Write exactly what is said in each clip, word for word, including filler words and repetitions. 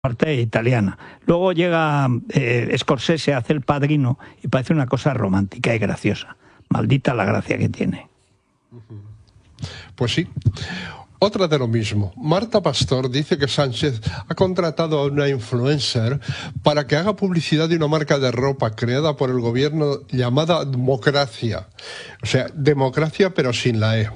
parte italiana. Luego llega eh, Scorsese, hace El Padrino y parece una cosa romántica y graciosa. Maldita la gracia que tiene. Pues sí. Otra de lo mismo. Marta Pastor dice que Sánchez ha contratado a una influencer para que haga publicidad de una marca de ropa creada por el gobierno llamada Democracia. O sea, democracia pero sin la E.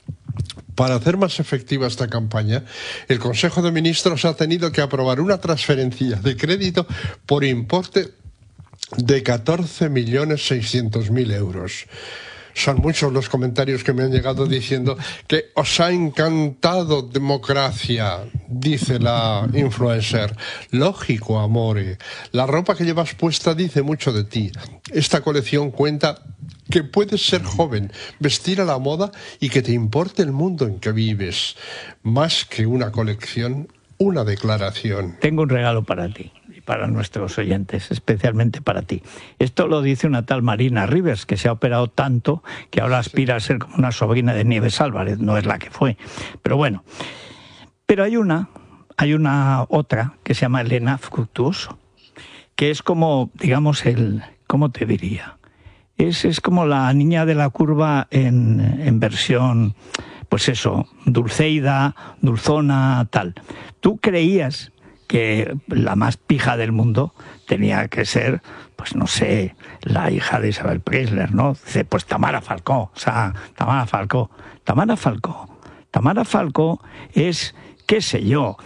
Para hacer más efectiva esta campaña, el Consejo de Ministros ha tenido que aprobar una transferencia de crédito por importe de catorce millones seiscientos mil euros. Son muchos los comentarios que me han llegado diciendo que os ha encantado Democracia, dice la influencer. Lógico, amore. La ropa que llevas puesta dice mucho de ti. Esta colección cuenta que puedes ser joven, vestir a la moda y que te importe el mundo en que vives. Más que una colección, una declaración. Tengo un regalo para ti y para nuestros oyentes, especialmente para ti. Esto lo dice una tal Marina Rivers, que se ha operado tanto que ahora aspira a ser como una sobrina de Nieves Álvarez. No es la que fue, pero bueno. Pero hay una, hay una otra que se llama Elena Fructuoso, que es como, digamos, el, ¿cómo te diría? Es, es como la niña de la curva en, en versión, pues eso, Dulceida, dulzona, tal. Tú creías que la más pija del mundo tenía que ser, pues no sé, la hija de Isabel Preisler, ¿no? Dice, pues Tamara Falcó, o sea, Tamara Falcó. Tamara Falcó. Tamara Falcó es, qué sé yo,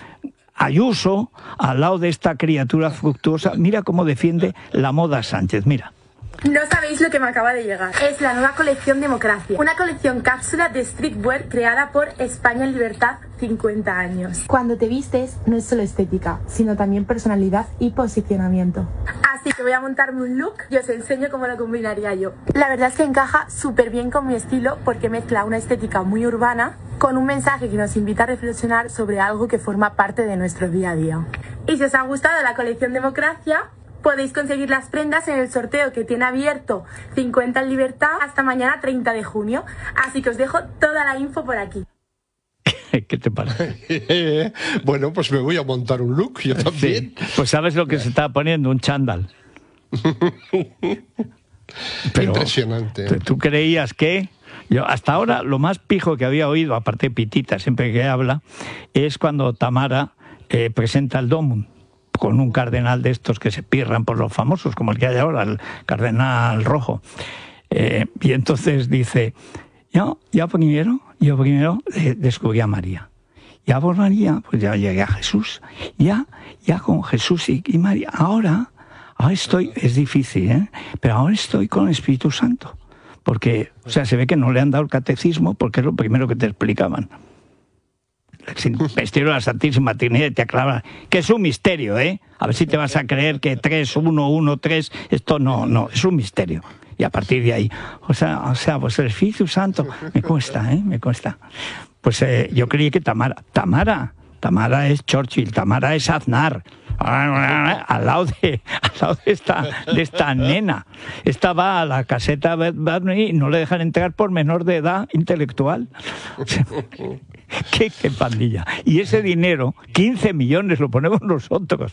Ayuso al lado de esta criatura fructuosa. Mira cómo defiende la moda Sánchez, mira. No sabéis lo que me acaba de llegar. Es la nueva colección Democracia. Una colección cápsula de streetwear creada por España en Libertad cincuenta años. Cuando te vistes no es solo estética, sino también personalidad y posicionamiento. Así que voy a montarme un look y os enseño cómo lo combinaría yo. La verdad es que encaja súper bien con mi estilo porque mezcla una estética muy urbana con un mensaje que nos invita a reflexionar sobre algo que forma parte de nuestro día a día. Y si os ha gustado la colección Democracia, podéis conseguir las prendas en el sorteo que tiene abierto cincuenta en Libertad hasta mañana treinta de junio. Así que os dejo toda la info por aquí. ¿Qué te parece? Bueno, pues me voy a montar un look, yo también. Sí. Pues sabes lo que se está poniendo, un chándal. Pero, impresionante. ¿Tú creías que...? Yo hasta ahora lo más pijo que había oído, aparte de Pitita, siempre que habla, es cuando Tamara eh, presenta el Domum con un cardenal de estos que se pirran por los famosos, como el que hay ahora, el cardenal rojo. Eh, y entonces dice, yo, yo primero, yo primero eh, descubrí a María. Ya por María, pues ya llegué a Jesús. Ya, ya con Jesús y, y María. Ahora, ahora estoy, es difícil, ¿eh? Pero ahora estoy con el Espíritu Santo. Porque, o sea, se ve que no le han dado el catecismo porque es lo primero que te explicaban. El misterio de la Santísima Trinidad te aclara que es un misterio, ¿eh? A ver si te vas a creer que tres, uno, uno, tres, esto no, no, es un misterio. Y a partir de ahí, o sea, o sea, pues el Espíritu Santo, me cuesta, ¿eh? Me cuesta. Pues eh, yo creí que Tamara, Tamara, Tamara es Churchill, Tamara es Aznar, al lado de, al lado de esta, de esta nena. Esta va a la caseta Barney y no le dejan entrar por menor de edad intelectual. O sea, ¿Qué, qué pandilla? Y ese dinero, quince millones, lo ponemos nosotros.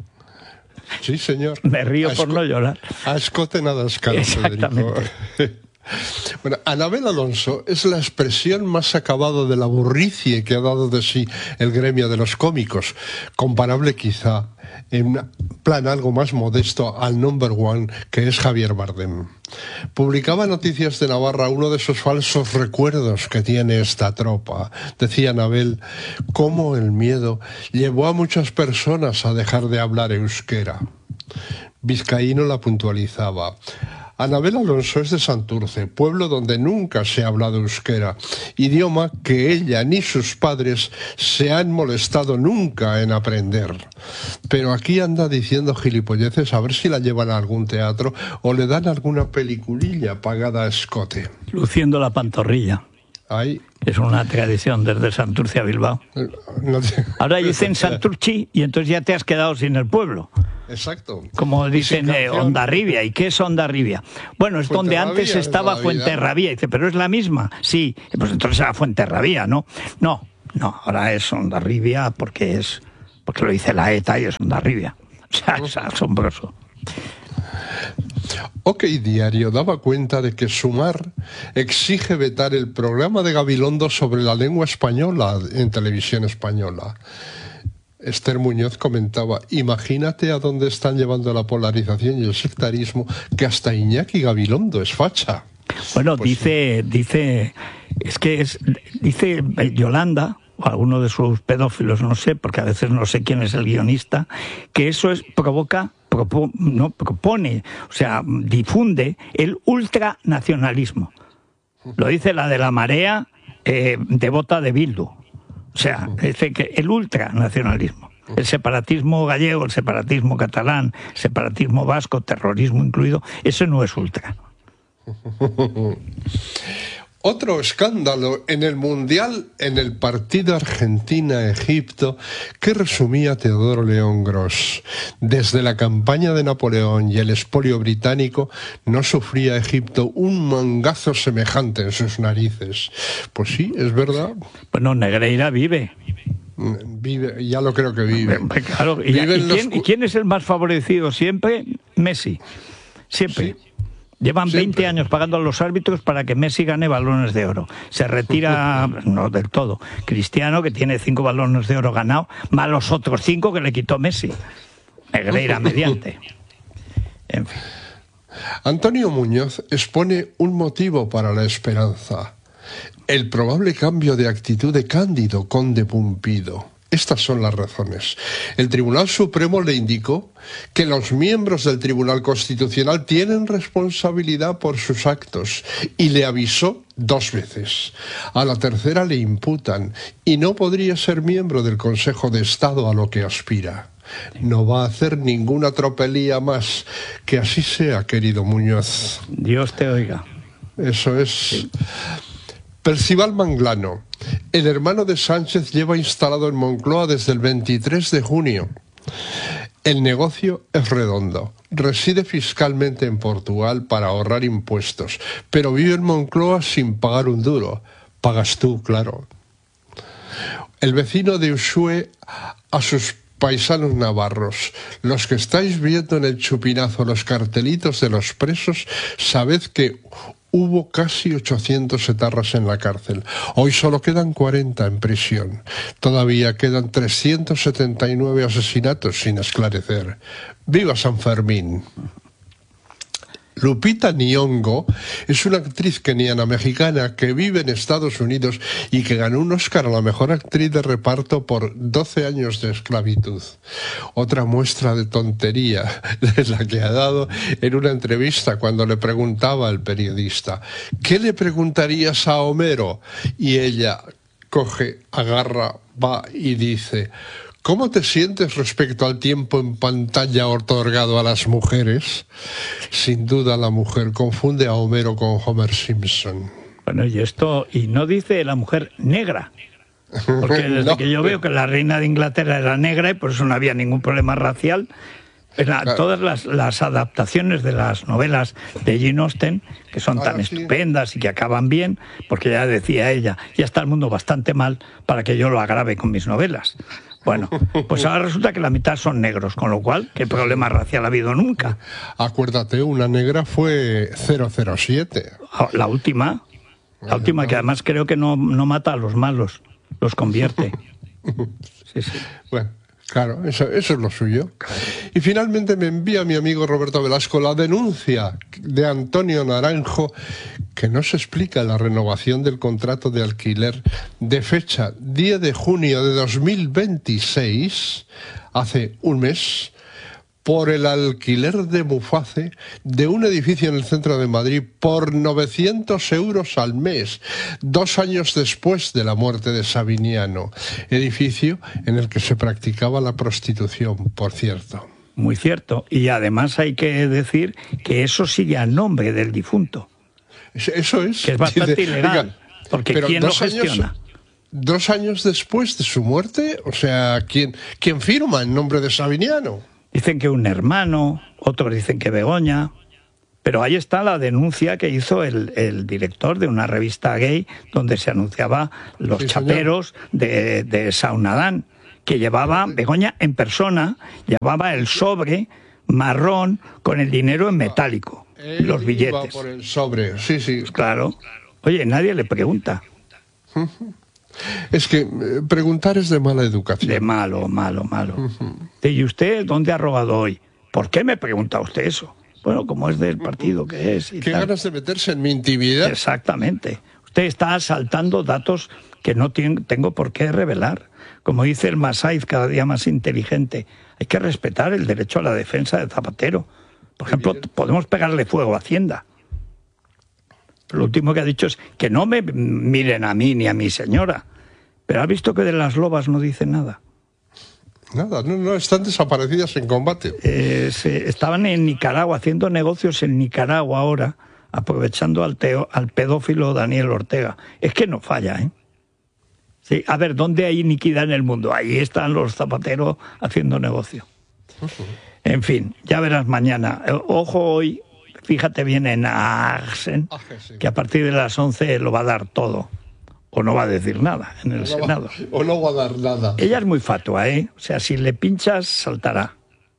Sí, señor. Me río a por no llorar. A escote nada escala, Exactamente. Federico. Bueno, Anabel Alonso es la expresión más acabada de la burricie que ha dado de sí el gremio de los cómicos, comparable quizá en plan algo más modesto al number one que es Javier Bardem. Publicaba Noticias de Navarra uno de esos falsos recuerdos que tiene esta tropa. Decía Anabel cómo el miedo llevó a muchas personas a dejar de hablar euskera. Vizcaíno la puntualizaba. Anabel Alonso es de Santurce, pueblo donde nunca se ha hablado euskera, idioma que ella ni sus padres se han molestado nunca en aprender. Pero aquí anda diciendo gilipolleces a ver si la llevan a algún teatro o le dan alguna peliculilla pagada a escote. Luciendo la pantorrilla. Ahí. Es una tradición desde Santurce a Bilbao. No te... Ahora dicen Santurchi y entonces ya te has quedado sin el pueblo. Exacto. Como dicen eh, Hondarribia. ¿Y qué es Hondarribia? Bueno, es donde antes estaba Fuenterrabía. Dice, ¿pero es la misma? Sí. Pues entonces era Fuenterrabía, ¿no? No, no, ahora es Hondarribia porque es... porque lo dice la ETA y es una ribia. O sea, es asombroso. OK Diario daba cuenta de que Sumar exige vetar el programa de Gabilondo sobre la lengua española en televisión española. Esther Muñoz comentaba, imagínate a dónde están llevando la polarización y el sectarismo, que hasta Iñaki Gabilondo es facha. Bueno, Pues dice, sí. dice, es que es, dice Yolanda, o alguno de sus pedófilos, no sé, porque a veces no sé quién es el guionista, que eso es provoca, propo, no propone, o sea, difunde el ultranacionalismo. Lo dice la de la Marea, eh, devota de Bildu. O sea, dice que el ultranacionalismo, el separatismo gallego, el separatismo catalán, el separatismo vasco, terrorismo incluido, eso no es ultra. Otro escándalo en el Mundial en el partido Argentina-Egipto que resumía Teodoro León Gros. Desde la campaña de Napoleón y el expolio británico no sufría Egipto un mangazo semejante en sus narices. Pues sí, es verdad. Bueno, Negreira vive. Vive, ya lo creo que vive. Claro, ¿y, Vive ¿y, en los... quién, ¿y quién es el más favorecido siempre? Messi. Siempre. Sí. Llevan Siempre. veinte años pagando a los árbitros para que Messi gane balones de oro. Se retira, no del todo, Cristiano, que tiene cinco balones de oro ganados, más los otros cinco que le quitó Messi. Negreira mediante. En fin. Antonio Muñoz expone un motivo para la esperanza: el probable cambio de actitud de Cándido Conde Pumpido. Estas son las razones. El Tribunal Supremo le indicó que los miembros del Tribunal Constitucional tienen responsabilidad por sus actos y le avisó dos veces. A la tercera le imputan y no podría ser miembro del Consejo de Estado a lo que aspira. No va a hacer ninguna tropelía más. Que así sea, querido Muñoz. Dios te oiga. Eso es. Sí. Percival Manglano, el hermano de Sánchez, lleva instalado en Moncloa desde el veintitrés de junio. El negocio es redondo. Reside fiscalmente en Portugal para ahorrar impuestos, pero vive en Moncloa sin pagar un duro. Pagas tú, claro. El vecino de Uxue a sus paisanos navarros: los que estáis viendo en el chupinazo los cartelitos de los presos, sabed que hubo casi ochocientos etarras en la cárcel. Hoy solo quedan cuarenta en prisión. Todavía quedan trescientos setenta y nueve asesinatos sin esclarecer. ¡Viva San Fermín! Lupita Nyong'o es una actriz keniana mexicana que vive en Estados Unidos y que ganó un Oscar a la mejor actriz de reparto por doce años de esclavitud. Otra muestra de tontería es la que ha dado en una entrevista cuando le preguntaba al periodista: ¿qué le preguntarías a Homero? Y ella coge, agarra, va y dice: ¿cómo te sientes respecto al tiempo en pantalla otorgado a las mujeres? Sin duda la mujer confunde a Homero con Homer Simpson. Bueno, y esto, y no dice la mujer negra, porque desde no. que yo veo que la reina de Inglaterra era negra y por eso no había ningún problema racial. La, claro. Todas las, las adaptaciones de las novelas de Jane Austen, que son tan ah, sí. estupendas y que acaban bien, porque ya decía ella, ya está el mundo bastante mal para que yo lo agrave con mis novelas. Bueno, pues ahora resulta que la mitad son negros, con lo cual, ¿qué problema racial ha habido nunca? Acuérdate, una negra fue cero cero siete. La última, la última que además creo que no, no mata a los malos, los convierte. Sí, sí. Bueno. Claro, eso, eso es lo suyo. Y finalmente me envía mi amigo Roberto Velasco la denuncia de Antonio Naranjo, que no se explica la renovación del contrato de alquiler de fecha diez de junio de dos mil veintiséis, hace un mes, por el alquiler de Muface de un edificio en el centro de Madrid por novecientos euros al mes, dos años después de la muerte de Sabiniano, edificio en el que se practicaba la prostitución, por cierto. Muy cierto, y además hay que decir que eso sigue a nombre del difunto. Eso es. Que es bastante de, ilegal, oiga, porque ¿quién lo gestiona? Años... Dos años después de su muerte, o sea, ¿quién, quién firma en nombre de Sabiniano? Dicen que un hermano, otros dicen que Begoña, pero ahí está la denuncia que hizo el, el director de una revista gay donde se anunciaba los sí, chaperos de, de Saunadán, que llevaba, Begoña en persona, llevaba el sobre marrón con el dinero en metálico, Él los billetes. iba por el sobre, sí, sí. Claro. Oye, nadie le pregunta. Es que eh, preguntar es de mala educación. De malo, malo, malo. Uh-huh. ¿Y usted dónde ha robado hoy? ¿Por qué me pregunta usted eso? Bueno, como es del partido que es. Y ¿Qué tal. ganas de meterse en mi intimidad? Exactamente. Usted está asaltando datos que no tiene, tengo por qué revelar. Como dice el Masaiz, cada día más inteligente, hay que respetar el derecho a la defensa de Zapatero. Por ejemplo, podemos pegarle fuego a Hacienda. Lo último que ha dicho es que no me miren a mí ni a mi señora. Pero ¿has visto que de las lobas no dice nada? Nada, no, no, están desaparecidas en combate. Eh, se, estaban en Nicaragua, haciendo negocios en Nicaragua ahora, aprovechando al, teo, al pedófilo Daniel Ortega. Es que no falla, ¿eh? Sí, a ver, ¿dónde hay iniquidad en el mundo? Ahí están los zapateros haciendo negocio. Uh-huh. En fin, ya verás mañana. Ojo hoy, fíjate bien en Agsen, que a partir de las once lo va a dar todo. O no va a decir nada en el no Senado. Va, o no va a dar nada. Ella es muy fatua, ¿eh? O sea, si le pinchas, saltará.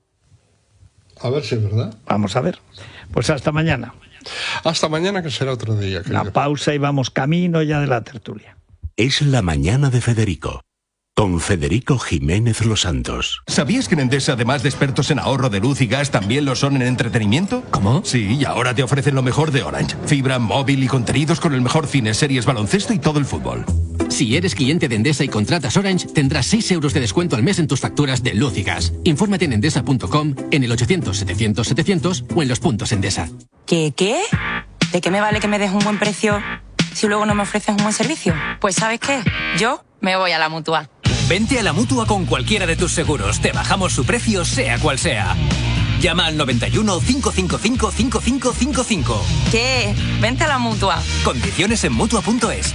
A ver si es verdad. Vamos a ver. Pues hasta mañana. Hasta mañana, que será otro día. La pausa y vamos camino ya de la tertulia. Es la mañana de Federico, con Federico Jiménez Los Santos. ¿Sabías que en Endesa, además de expertos en ahorro de luz y gas, también lo son en entretenimiento? ¿Cómo? Sí, y ahora te ofrecen lo mejor de Orange. Fibra, móvil y contenidos con el mejor cine, series, baloncesto y todo el fútbol. Si eres cliente de Endesa y contratas Orange, tendrás seis euros de descuento al mes en tus facturas de luz y gas. Infórmate en endesa punto com, en el ochocientos setecientos setecientos o en los puntos Endesa. ¿Qué, qué? ¿De qué me vale que me des un buen precio si luego no me ofreces un buen servicio? Pues ¿sabes qué? Yo me voy a la Mutua. Vente a la Mutua con cualquiera de tus seguros. Te bajamos su precio, sea cual sea. Llama al noventa y uno, cinco cinco cinco, cinco cinco cinco cinco. ¿Qué? Vente a la Mutua. Condiciones en Mutua punto es.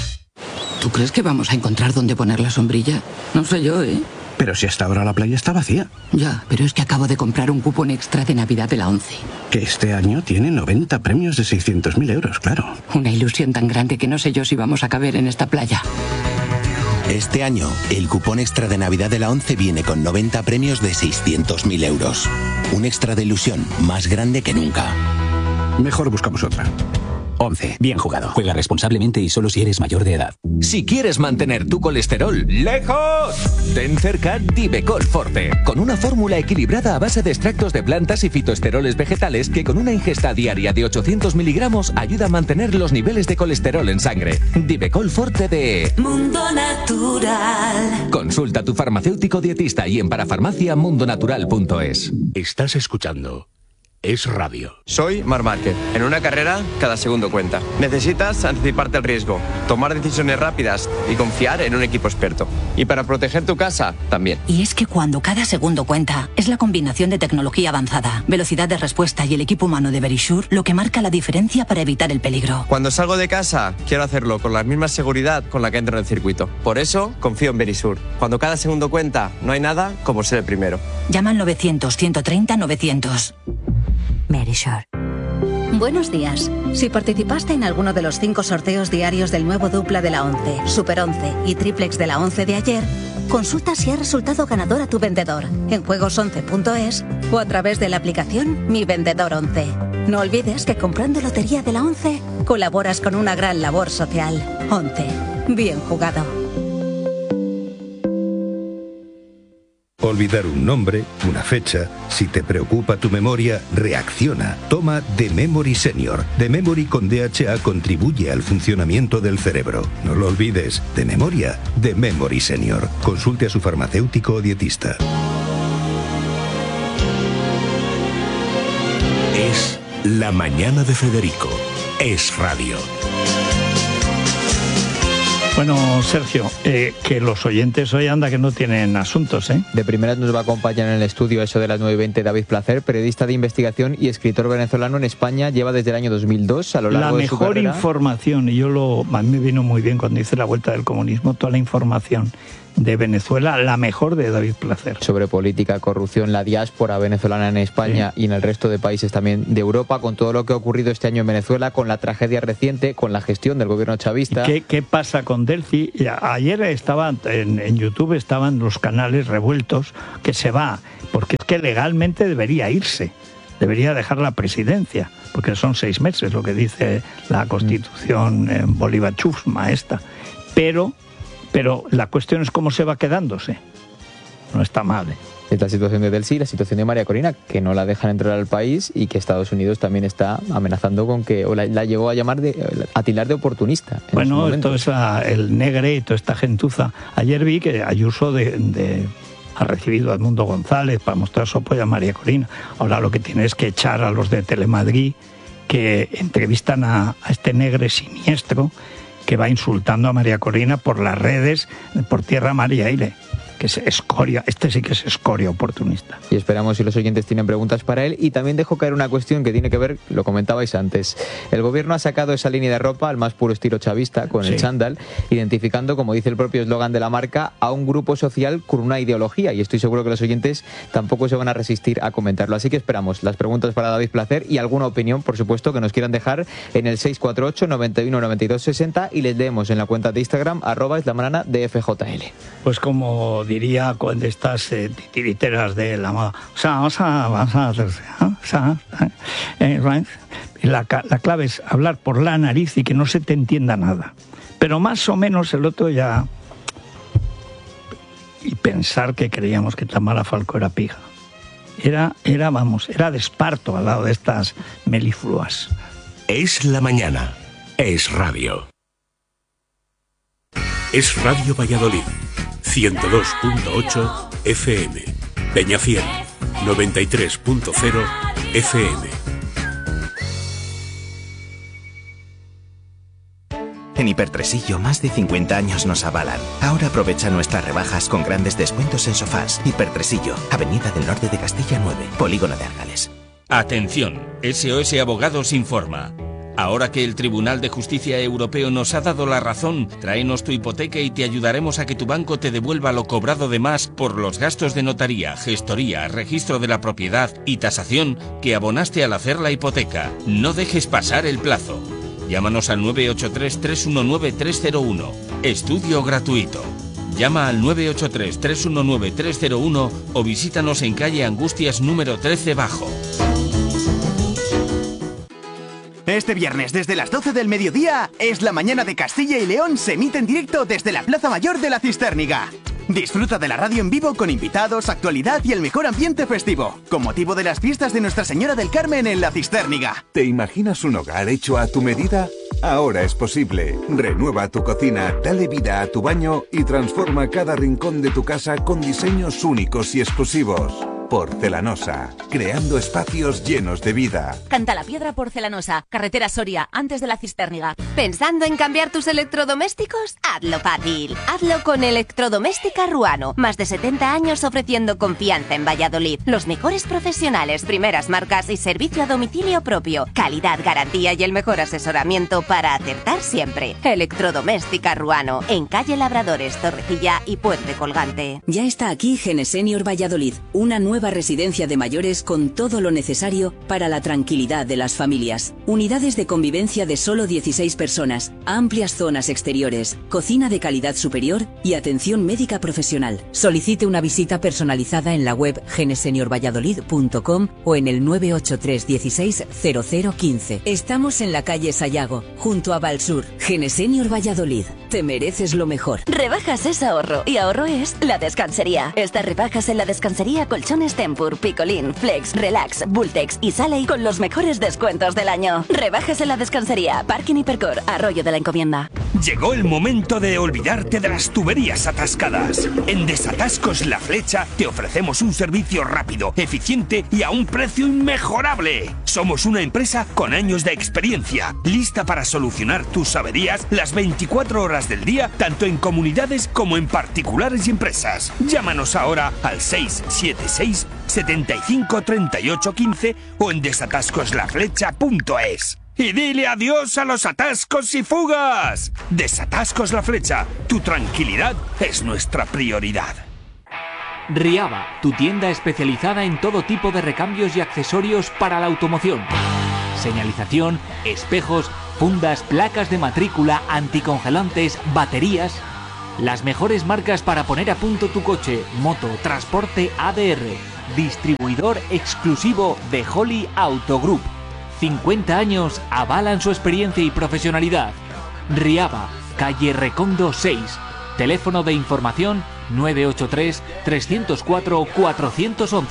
¿Tú crees que vamos a encontrar dónde poner la sombrilla? No sé yo, ¿eh? Pero si hasta ahora la playa está vacía. Ya, pero es que acabo de comprar un cupón extra de Navidad de la ONCE. Que este año tiene noventa premios de seiscientos mil euros, claro. Una ilusión tan grande que no sé yo si vamos a caber en esta playa. Este año, el cupón extra de Navidad de la ONCE viene con noventa premios de seiscientos mil euros. Un extra de ilusión más grande que nunca. Mejor buscamos otra. once. Bien jugado. Juega responsablemente y solo si eres mayor de edad. Si quieres mantener tu colesterol lejos, ten cerca Divecol Forte, con una fórmula equilibrada a base de extractos de plantas y fitoesteroles vegetales que con una ingesta diaria de ochocientos miligramos ayuda a mantener los niveles de colesterol en sangre. Divecol Forte de Mundo Natural. Consulta a tu farmacéutico dietista y en parafarmacia mundo natural punto es. Estás escuchando Es Radio. Soy Marc Márquez. En una carrera, cada segundo cuenta. Necesitas anticiparte al riesgo, tomar decisiones rápidas y confiar en un equipo experto. Y para proteger tu casa, también. Y es que cuando cada segundo cuenta, es la combinación de tecnología avanzada, velocidad de respuesta y el equipo humano de Verisure lo que marca la diferencia para evitar el peligro. Cuando salgo de casa, quiero hacerlo con la misma seguridad con la que entro en el circuito. Por eso, confío en Verisure. Cuando cada segundo cuenta, no hay nada como ser el primero. Llama al novecientos, ciento treinta, novecientos. Verisure. Buenos días. Si participaste en alguno de los cinco sorteos diarios del nuevo dupla de la ONCE, Super once y Triplex de la ONCE de ayer, consulta si ha resultado ganador a tu vendedor en juegos once punto es o a través de la aplicación Mi Vendedor once. No olvides que comprando Lotería de la ONCE colaboras con una gran labor social. ONCE. Bien jugado. Olvidar un nombre, una fecha, si te preocupa tu memoria, reacciona. Toma The Memory Senior. The Memory con D H A contribuye al funcionamiento del cerebro. No lo olvides, de memoria, The Memory Senior. Consulte a su farmacéutico o dietista. Es la mañana de Federico. Es Radio. Bueno, Sergio, eh, que los oyentes hoy anda que no tienen asuntos, ¿eh? De primeras nos va a acompañar en el estudio eso de las nueve y veinte David Placer, periodista de investigación y escritor venezolano en España, lleva desde el año dos mil dos a lo largo la de su La carrera. mejor información, y yo lo, a mí me vino muy bien cuando hice la vuelta del comunismo, toda la información de Venezuela, la mejor de David Placer. Sobre política, corrupción, la diáspora venezolana en España sí. y en el resto de países también de Europa, con todo lo que ha ocurrido este año en Venezuela, con la tragedia reciente, con la gestión del gobierno chavista. ¿Qué, qué pasa con Delfi? Ayer estaban en, en YouTube estaban los canales revueltos que se va, porque es que legalmente debería irse, debería dejar la presidencia, porque son seis meses lo que dice la Constitución eh, Bolívar Chusma esta, pero Pero la cuestión es cómo se va quedándose. No está mal, ¿eh? Es la situación de Delcy y la situación de María Corina, que no la dejan entrar al país y que Estados Unidos también está amenazando con que, o la, la llegó a llamar, de, a tildar de oportunista. Bueno, todo esa, el Negre y toda esta gentuza. Ayer vi que Ayuso de, de, ha recibido a Edmundo González para mostrar su apoyo a María Corina. Ahora lo que tiene es que echar a los de Telemadrid que entrevistan a, a este Negre siniestro que va insultando a María Corina por las redes, por tierra, mar y aire. Que es escoria, este sí que es escoria oportunista. Y esperamos si los oyentes tienen preguntas para él. Y también dejo caer una cuestión que tiene que ver, lo comentabais antes. El gobierno ha sacado esa línea de ropa al más puro estilo chavista, con sí. el chándal, identificando, como dice el propio eslogan de la marca, a un grupo social con una ideología. Y estoy seguro que los oyentes tampoco se van a resistir a comentarlo. Así que esperamos las preguntas para David Placer y alguna opinión, por supuesto, que nos quieran dejar en el seis cuatro ocho, noventa y uno, noventa y dos, sesenta y les leemos en la cuenta de Instagram, arroba islamanana de F J L. Pues como diría con estas eh, titiriteras de la moda. O sea, vamos a, vamos a hacerse. ¿eh? O sea, eh, right? la, la clave es hablar por la nariz y que no se te entienda nada. Pero más o menos el otro ya... Y pensar que creíamos que Tamara Falcó era pija. Era, era, vamos, era de esparto al lado de estas melifluas. Es la mañana. Es radio. Es Radio Valladolid. ciento dos punto ocho F M. Peñafiel, noventa y tres punto cero F M. En Hipertresillo, más de cincuenta años nos avalan. Ahora aprovecha nuestras rebajas con grandes descuentos en sofás. Hipertresillo, Avenida del Norte de Castilla nueve, Polígono de Argales. Atención, S O S Abogados informa. Ahora que el Tribunal de Justicia Europeo nos ha dado la razón, tráenos tu hipoteca y te ayudaremos a que tu banco te devuelva lo cobrado de más por los gastos de notaría, gestoría, registro de la propiedad y tasación que abonaste al hacer la hipoteca. No dejes pasar el plazo. Llámanos al nueve ocho tres, tres uno nueve, tres cero uno. Estudio gratuito. Llama al nueve ocho tres, tres uno nueve, tres cero uno o visítanos en calle Angustias número trece Bajo. Este viernes, desde las doce del mediodía, Es la Mañana de Castilla y León se emite en directo desde la Plaza Mayor de la Cisterniga. Disfruta de la radio en vivo con invitados, actualidad y el mejor ambiente festivo, con motivo de las fiestas de Nuestra Señora del Carmen en la Cisterniga. ¿Te imaginas un hogar hecho a tu medida? Ahora es posible. Renueva tu cocina, dale vida a tu baño y transforma cada rincón de tu casa con diseños únicos y exclusivos. Porcelanosa, creando espacios llenos de vida. Cantalapiedra Porcelanosa, carretera Soria, antes de la Cisterniga. ¿Pensando en cambiar tus electrodomésticos? Hazlo fácil. Hazlo con Electrodoméstica Ruano. Más de setenta años ofreciendo confianza en Valladolid. Los mejores profesionales, primeras marcas y servicio a domicilio propio. Calidad, garantía y el mejor asesoramiento para acertar siempre. Electrodoméstica Ruano, en calle Labradores, Torrecilla y Puente Colgante. Ya está aquí Genesenior Valladolid, una nueva Nueva residencia de mayores con todo lo necesario para la tranquilidad de las familias. Unidades de convivencia de solo dieciséis personas, amplias zonas exteriores, cocina de calidad superior y atención médica profesional. Solicite una visita personalizada en la web genesenior valladolid punto com o en el nueve ocho tres dieciséis cero cero quince. Estamos en la calle Sayago, junto a Valsur. Genesenior Valladolid. Te mereces lo mejor. Rebajas es ahorro y ahorro es La Descansería. Estas rebajas en La Descansería, colchones Tempur, Picolín, Flex, Relax, Bultex y Saley con los mejores descuentos del año. Rebajas en La Descansería, Parking Hipercor, Arroyo de la Encomienda. Llegó el momento de olvidarte de las tuberías atascadas. En Desatascos La Flecha te ofrecemos un servicio rápido, eficiente y a un precio inmejorable. Somos una empresa con años de experiencia, lista para solucionar tus averías las veinticuatro horas del día, tanto en comunidades como en particulares y empresas. Llámanos ahora al seis siete seis, setenta y cinco, treinta y ocho, quince o en desatascos la flecha punto es. Y dile adiós a los atascos y fugas. Desatascos La Flecha. Tu tranquilidad es nuestra prioridad. Riaba, tu tienda especializada en todo tipo de recambios y accesorios para la automoción. Señalización, espejos, fundas, placas de matrícula, anticongelantes, baterías. Las mejores marcas para poner a punto tu coche, moto, transporte A D R. Distribuidor exclusivo de Holly Auto Group. cincuenta años avalan su experiencia y profesionalidad. Riaba, calle Recondo seis. Teléfono de información nueve ocho tres, tres cero cuatro, cuatro uno uno.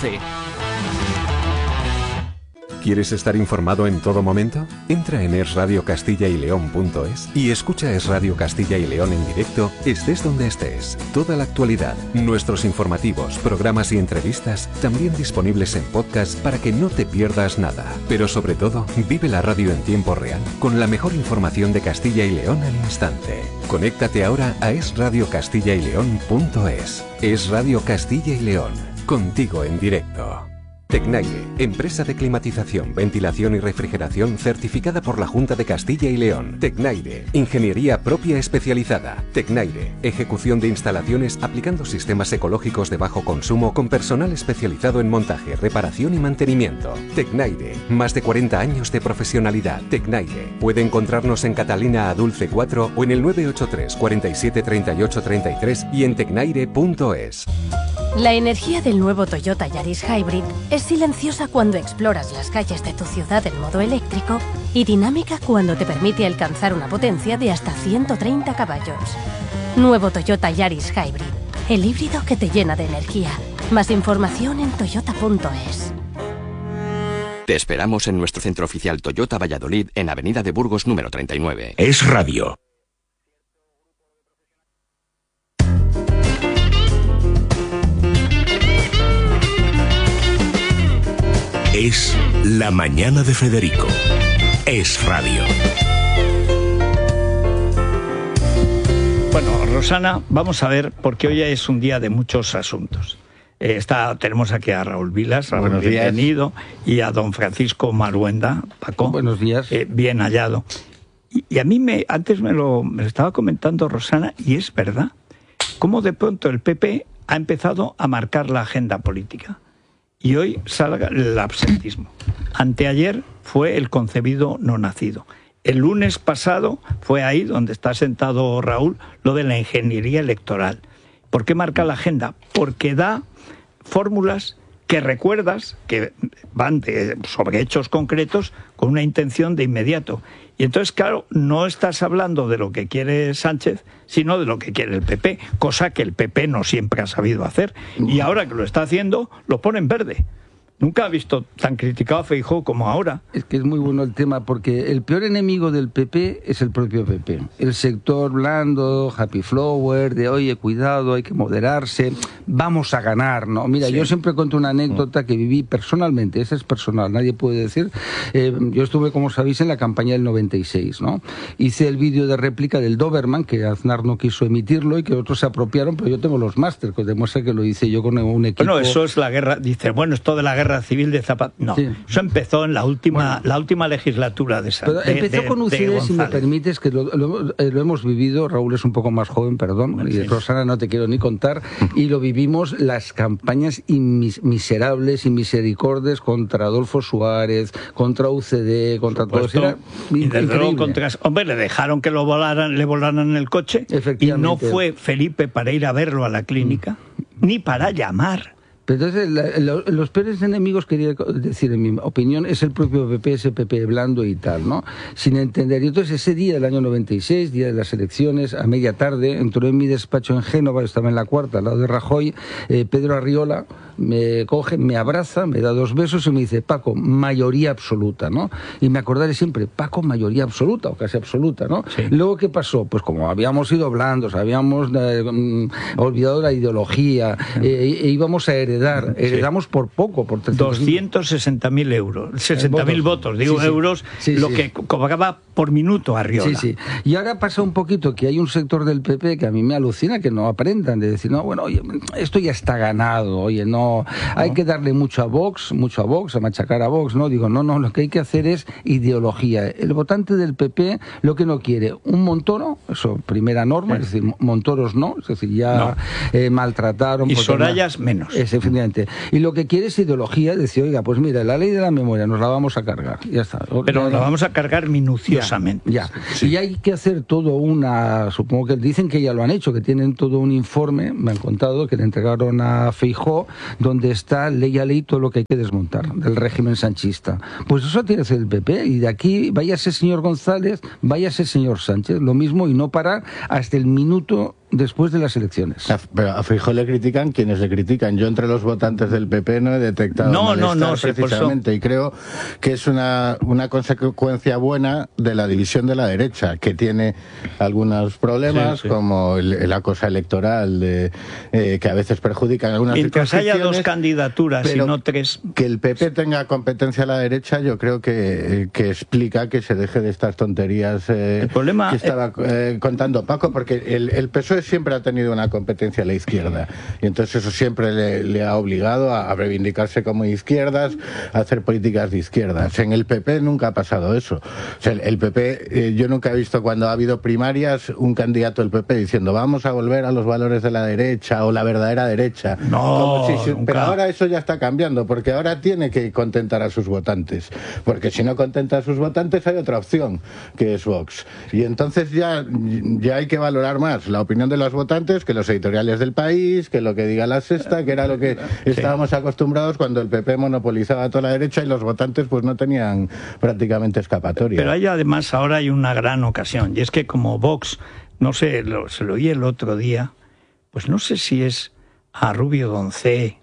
¿Quieres estar informado en todo momento? Entra en es radio castilla y león punto es y escucha Es Radio Castilla y León en directo, estés donde estés. Toda la actualidad, nuestros informativos, programas y entrevistas, también disponibles en podcast para que no te pierdas nada. Pero sobre todo, vive la radio en tiempo real, con la mejor información de Castilla y León al instante. Conéctate ahora a es radio castilla y león punto es. Es Radio Castilla y León, contigo en directo. Tecnaire, empresa de climatización, ventilación y refrigeración certificada por la Junta de Castilla y León. Tecnaire, ingeniería propia especializada. Tecnaire, ejecución de instalaciones aplicando sistemas ecológicos de bajo consumo con personal especializado en montaje, reparación y mantenimiento. Tecnaire, más de cuarenta años de profesionalidad. Tecnaire, puede encontrarnos en Catalina Adulce cuatro o en el nueve ocho tres, cuarenta y siete, treinta y ocho, treinta y tres y en tecnaire punto es. La energía del nuevo Toyota Yaris Hybrid es silenciosa cuando exploras las calles de tu ciudad en modo eléctrico y dinámica cuando te permite alcanzar una potencia de hasta ciento treinta caballos. Nuevo Toyota Yaris Hybrid, el híbrido que te llena de energía. Más información en toyota punto es. Te esperamos en nuestro centro oficial Toyota Valladolid en Avenida de Burgos número treinta y nueve. Es Radio. Es La Mañana de Federico. Es Radio. Bueno, Rosana, vamos a ver, porque hoy es un día de muchos asuntos. Eh, está, tenemos aquí a Raúl Vilas, Raúl, buenos bienvenido, días. Y a don Francisco Maruenda, Paco. Buenos días. Eh, bien hallado. Y, y a mí, me antes me lo, me lo estaba comentando Rosana, y es verdad, cómo de pronto el P P ha empezado a marcar la agenda política. Y hoy salga el absentismo. Anteayer fue el concebido no nacido. El lunes pasado fue ahí donde está sentado Raúl, lo de la ingeniería electoral. ¿Por qué marca la agenda? Porque da fórmulas que recuerdas, que van de, sobre hechos concretos, con una intención de inmediato. Y entonces, claro, no estás hablando de lo que quiere Sánchez, sino de lo que quiere el P P, cosa que el P P no siempre ha sabido hacer. Y ahora que lo está haciendo, lo pone en verde. Nunca ha visto tan criticado a Feijóo como ahora. Es que es muy bueno el tema, porque el peor enemigo del P P es el propio P P. El sector blando, happy flower, de oye, cuidado, hay que moderarse, vamos a ganar, ¿no? Mira, sí. Yo siempre cuento una anécdota que viví personalmente, esa es personal, nadie puede decir. Eh, yo estuve, como sabéis, en la campaña del noventa y seis, ¿no? Hice el vídeo de réplica del Doberman, que Aznar no quiso emitirlo y que otros se apropiaron, pero yo tengo los másters, que demuestra que lo hice yo con un equipo. Bueno, eso es la guerra, dice, bueno, esto de la guerra civil de Zapata. No, sí. Eso empezó en la última bueno, la última legislatura de San Pero empezó de, con U C D, si me permites, que lo, lo, lo hemos vivido. Raúl es un poco más joven, perdón, bueno, y sí. Rosana no te quiero ni contar, y lo vivimos las campañas inmis, miserables y misericordes contra Adolfo Suárez, contra U C D, contra todos. Era y desde luego contra, hombre, le dejaron que lo volaran, le volaran en el coche y no fue Felipe para ir a verlo a la clínica, mm. ni para llamar. Pero entonces, la, la, los peores enemigos, quería decir, en mi opinión, es el propio P P, ese P P blando y tal, ¿no? Sin entender. Y entonces, ese día del año noventa y seis, día de las elecciones, a media tarde, entró en mi despacho en Génova, yo estaba en la cuarta, al lado de Rajoy, eh, Pedro Arriola me coge, me abraza, me da dos besos y me dice, Paco, mayoría absoluta, ¿no? Y me acordaré siempre, Paco, mayoría absoluta, o casi absoluta, ¿no? Sí. Luego, ¿qué pasó? Pues como habíamos sido blandos, habíamos eh, um, olvidado la ideología, eh, e íbamos a heredar, heredamos sí. por poco, por doscientos sesenta mil euros, sesenta mil votos, votos, digo sí, sí. euros, sí, lo sí. que cobraba por minuto Arriola. Sí, sí. Y ahora pasa un poquito que hay un sector del P P que a mí me alucina que no aprendan, de decir, no, bueno, oye, esto ya está ganado, oye, no, no, hay que darle mucho a Vox, mucho a Vox, a machacar a Vox, ¿no? Digo, no, no, lo que hay que hacer es ideología. El votante del P P lo que no quiere, un Montoro, eso, primera norma, es decir, Montoros no, es decir, ya no. eh, maltrataron. Y Sorayas menos. Es, efectivamente. Y lo que quiere es ideología, decir, oiga, pues mira, la ley de la memoria nos la vamos a cargar, ya está. Pero nos la vamos a cargar minuciosamente. Ya, ya. Sí. Y hay que hacer todo una, supongo que dicen que ya lo han hecho, que tienen todo un informe, me han contado, que le entregaron a Feijóo, donde está ley a ley todo lo que hay que desmontar del régimen sanchista. Pues eso tiene que hacer el P P, y de aquí váyase señor González, váyase señor Sánchez, lo mismo, y no parar hasta el minuto después de las elecciones. A, pero a Feijóo le critican quienes le critican. Yo entre los votantes del P P no he detectado no, no, no, precisamente, sí, y creo que es una, una consecuencia buena de la división de la derecha, que tiene algunos problemas, sí, sí. como el, la cosa electoral, de, eh, que a veces perjudican algunas Mientras haya dos candidaturas y no tres. Que el P P tenga competencia a la derecha, yo creo que, que explica que se deje de estas tonterías eh, el problema, que estaba eh, contando Paco, porque el, el P S O E siempre ha tenido una competencia a la izquierda, y entonces eso siempre le, le ha obligado a, a reivindicarse como izquierdas, a hacer políticas de izquierdas. En el P P nunca ha pasado eso. O sea, el, el P P, eh, yo nunca he visto cuando ha habido primarias un candidato del P P diciendo vamos a volver a los valores de la derecha o la verdadera derecha. No, si, si, pero ahora eso ya está cambiando, porque ahora tiene que contentar a sus votantes, porque si no contenta a sus votantes hay otra opción, que es Vox. Y entonces ya, ya hay que valorar más la opinión de los votantes que los editoriales del País, que lo que diga La Sexta, que era lo que sí. estábamos acostumbrados cuando el P P monopolizaba toda la derecha y los votantes pues no tenían prácticamente escapatoria. Pero hay además ahora hay una gran ocasión, y es que como Vox, no sé, lo, se lo oí el otro día, pues no sé si es a Rubio Doncé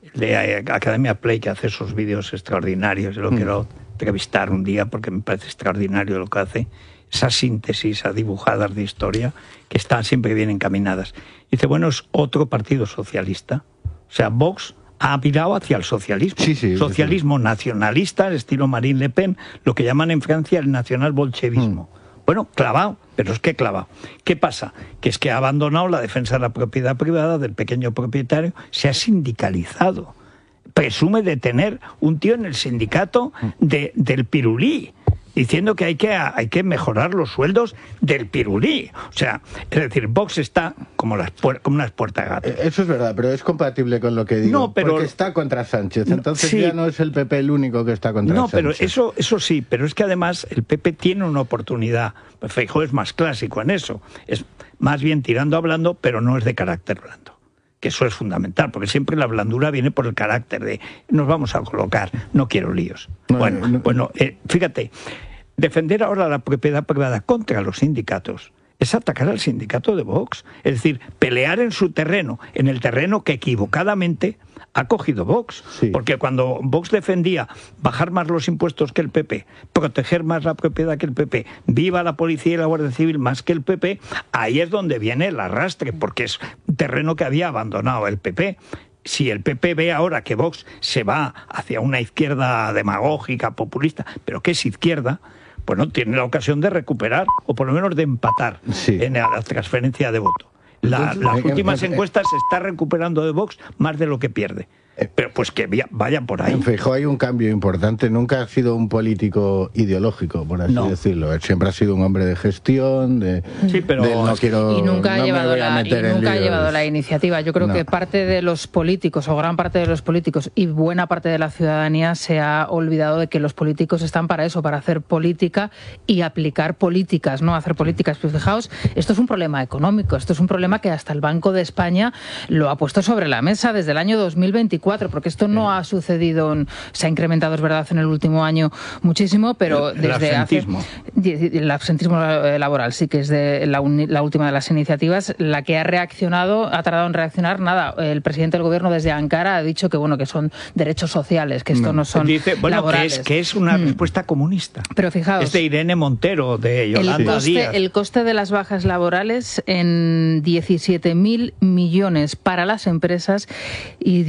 de Academia Play, que hace esos vídeos extraordinarios, yo lo mm. quiero entrevistar un día porque me parece extraordinario lo que hace, esas síntesis a dibujadas de historia que están siempre bien encaminadas. Dice, bueno, es otro partido socialista. O sea, Vox ha virado hacia el socialismo. Sí, sí, socialismo sí. nacionalista, estilo Marine Le Pen, lo que llaman en Francia el nacional-bolchevismo. Mm. Bueno, clavado, pero es que clavado. ¿Qué pasa? Que es que ha abandonado la defensa de la propiedad privada, del pequeño propietario, se ha sindicalizado. Presume de tener un tío en el sindicato de, del pirulí, diciendo que hay que hay que mejorar los sueldos del pirulí. O sea, es decir, Vox está como las como unas puertas de gato. Eso es verdad, pero es compatible con lo que digo. No, pero porque está contra Sánchez, entonces sí. ya no es el P P el único que está contra no, Sánchez. No, pero eso eso sí, pero es que además el P P tiene una oportunidad. Feijóo es más clásico en eso, es más bien tirando a blando, pero no es de carácter blando. Que eso es fundamental, porque siempre la blandura viene por el carácter de nos vamos a colocar, no quiero líos. No, bueno, no, bueno eh, fíjate, defender ahora la propiedad privada contra los sindicatos es atacar al sindicato de Vox, es decir, pelear en su terreno, en el terreno que equivocadamente ha cogido Vox, sí. porque cuando Vox defendía bajar más los impuestos que el P P, proteger más la propiedad que el P P, viva la policía y la Guardia Civil más que el P P, ahí es donde viene el arrastre, porque es un terreno que había abandonado el P P. Si el P P ve ahora que Vox se va hacia una izquierda demagógica, populista, pero que es izquierda, pues no tiene la ocasión de recuperar, o por lo menos de empatar sí. en la transferencia de voto. La, las últimas encuestas se está recuperando de Vox más de lo que pierde. Pero pues que vayan por ahí. En Feijóo hay un cambio importante. Nunca ha sido un político ideológico, por así no. decirlo. Él siempre ha sido un hombre de gestión, de, sí, pero de no quiero, y nunca, no ha, llevado la, y nunca ha llevado la iniciativa. Yo creo no. que parte de los políticos, o gran parte de los políticos, y buena parte de la ciudadanía se ha olvidado de que los políticos están para eso, para hacer política y aplicar políticas, no hacer políticas. Pues fijaos, esto es un problema económico, esto es un problema que hasta el Banco de España lo ha puesto sobre la mesa desde el año dos mil veinticuatro, porque esto no ha sucedido, se ha incrementado, es verdad, en el último año muchísimo, pero el, desde el absentismo. hace... El absentismo laboral sí que es de la, uni, la última de las iniciativas, la que ha reaccionado, ha tardado en reaccionar, nada, el presidente del gobierno desde Ankara ha dicho que bueno que son derechos sociales, que esto no, no son Dice, bueno, laborales. Que es, que es una mm. respuesta comunista. Pero fijaos... Es de Irene Montero, de Yolanda el coste, Díaz. El coste de las bajas laborales en diecisiete mil millones para las empresas y supone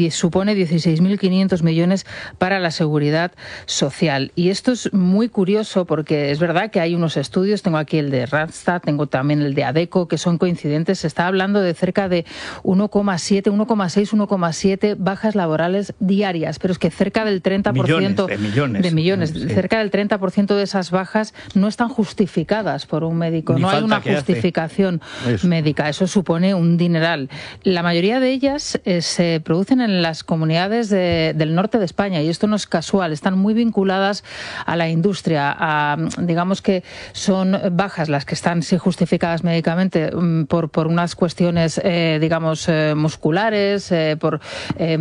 supone dieciséis mil quinientos millones para la seguridad social. Y esto es muy curioso porque es verdad que hay unos estudios, tengo aquí el de Randstad, tengo también el de ADECO, que son coincidentes. Se está hablando de cerca de uno coma siete, uno coma seis, uno coma siete bajas laborales diarias, pero es que cerca del treinta por ciento millones, de millones, de millones sí. cerca del treinta por ciento de esas bajas no están justificadas por un médico, Ni no hay una justificación Eso. médica, eso supone un dineral. La mayoría de ellas eh, se producen en las comunidades de, del norte de España, y esto no es casual, están muy vinculadas a la industria, a, digamos que son bajas las que están sí justificadas médicamente por, por unas cuestiones eh, digamos eh, musculares, eh, por eh,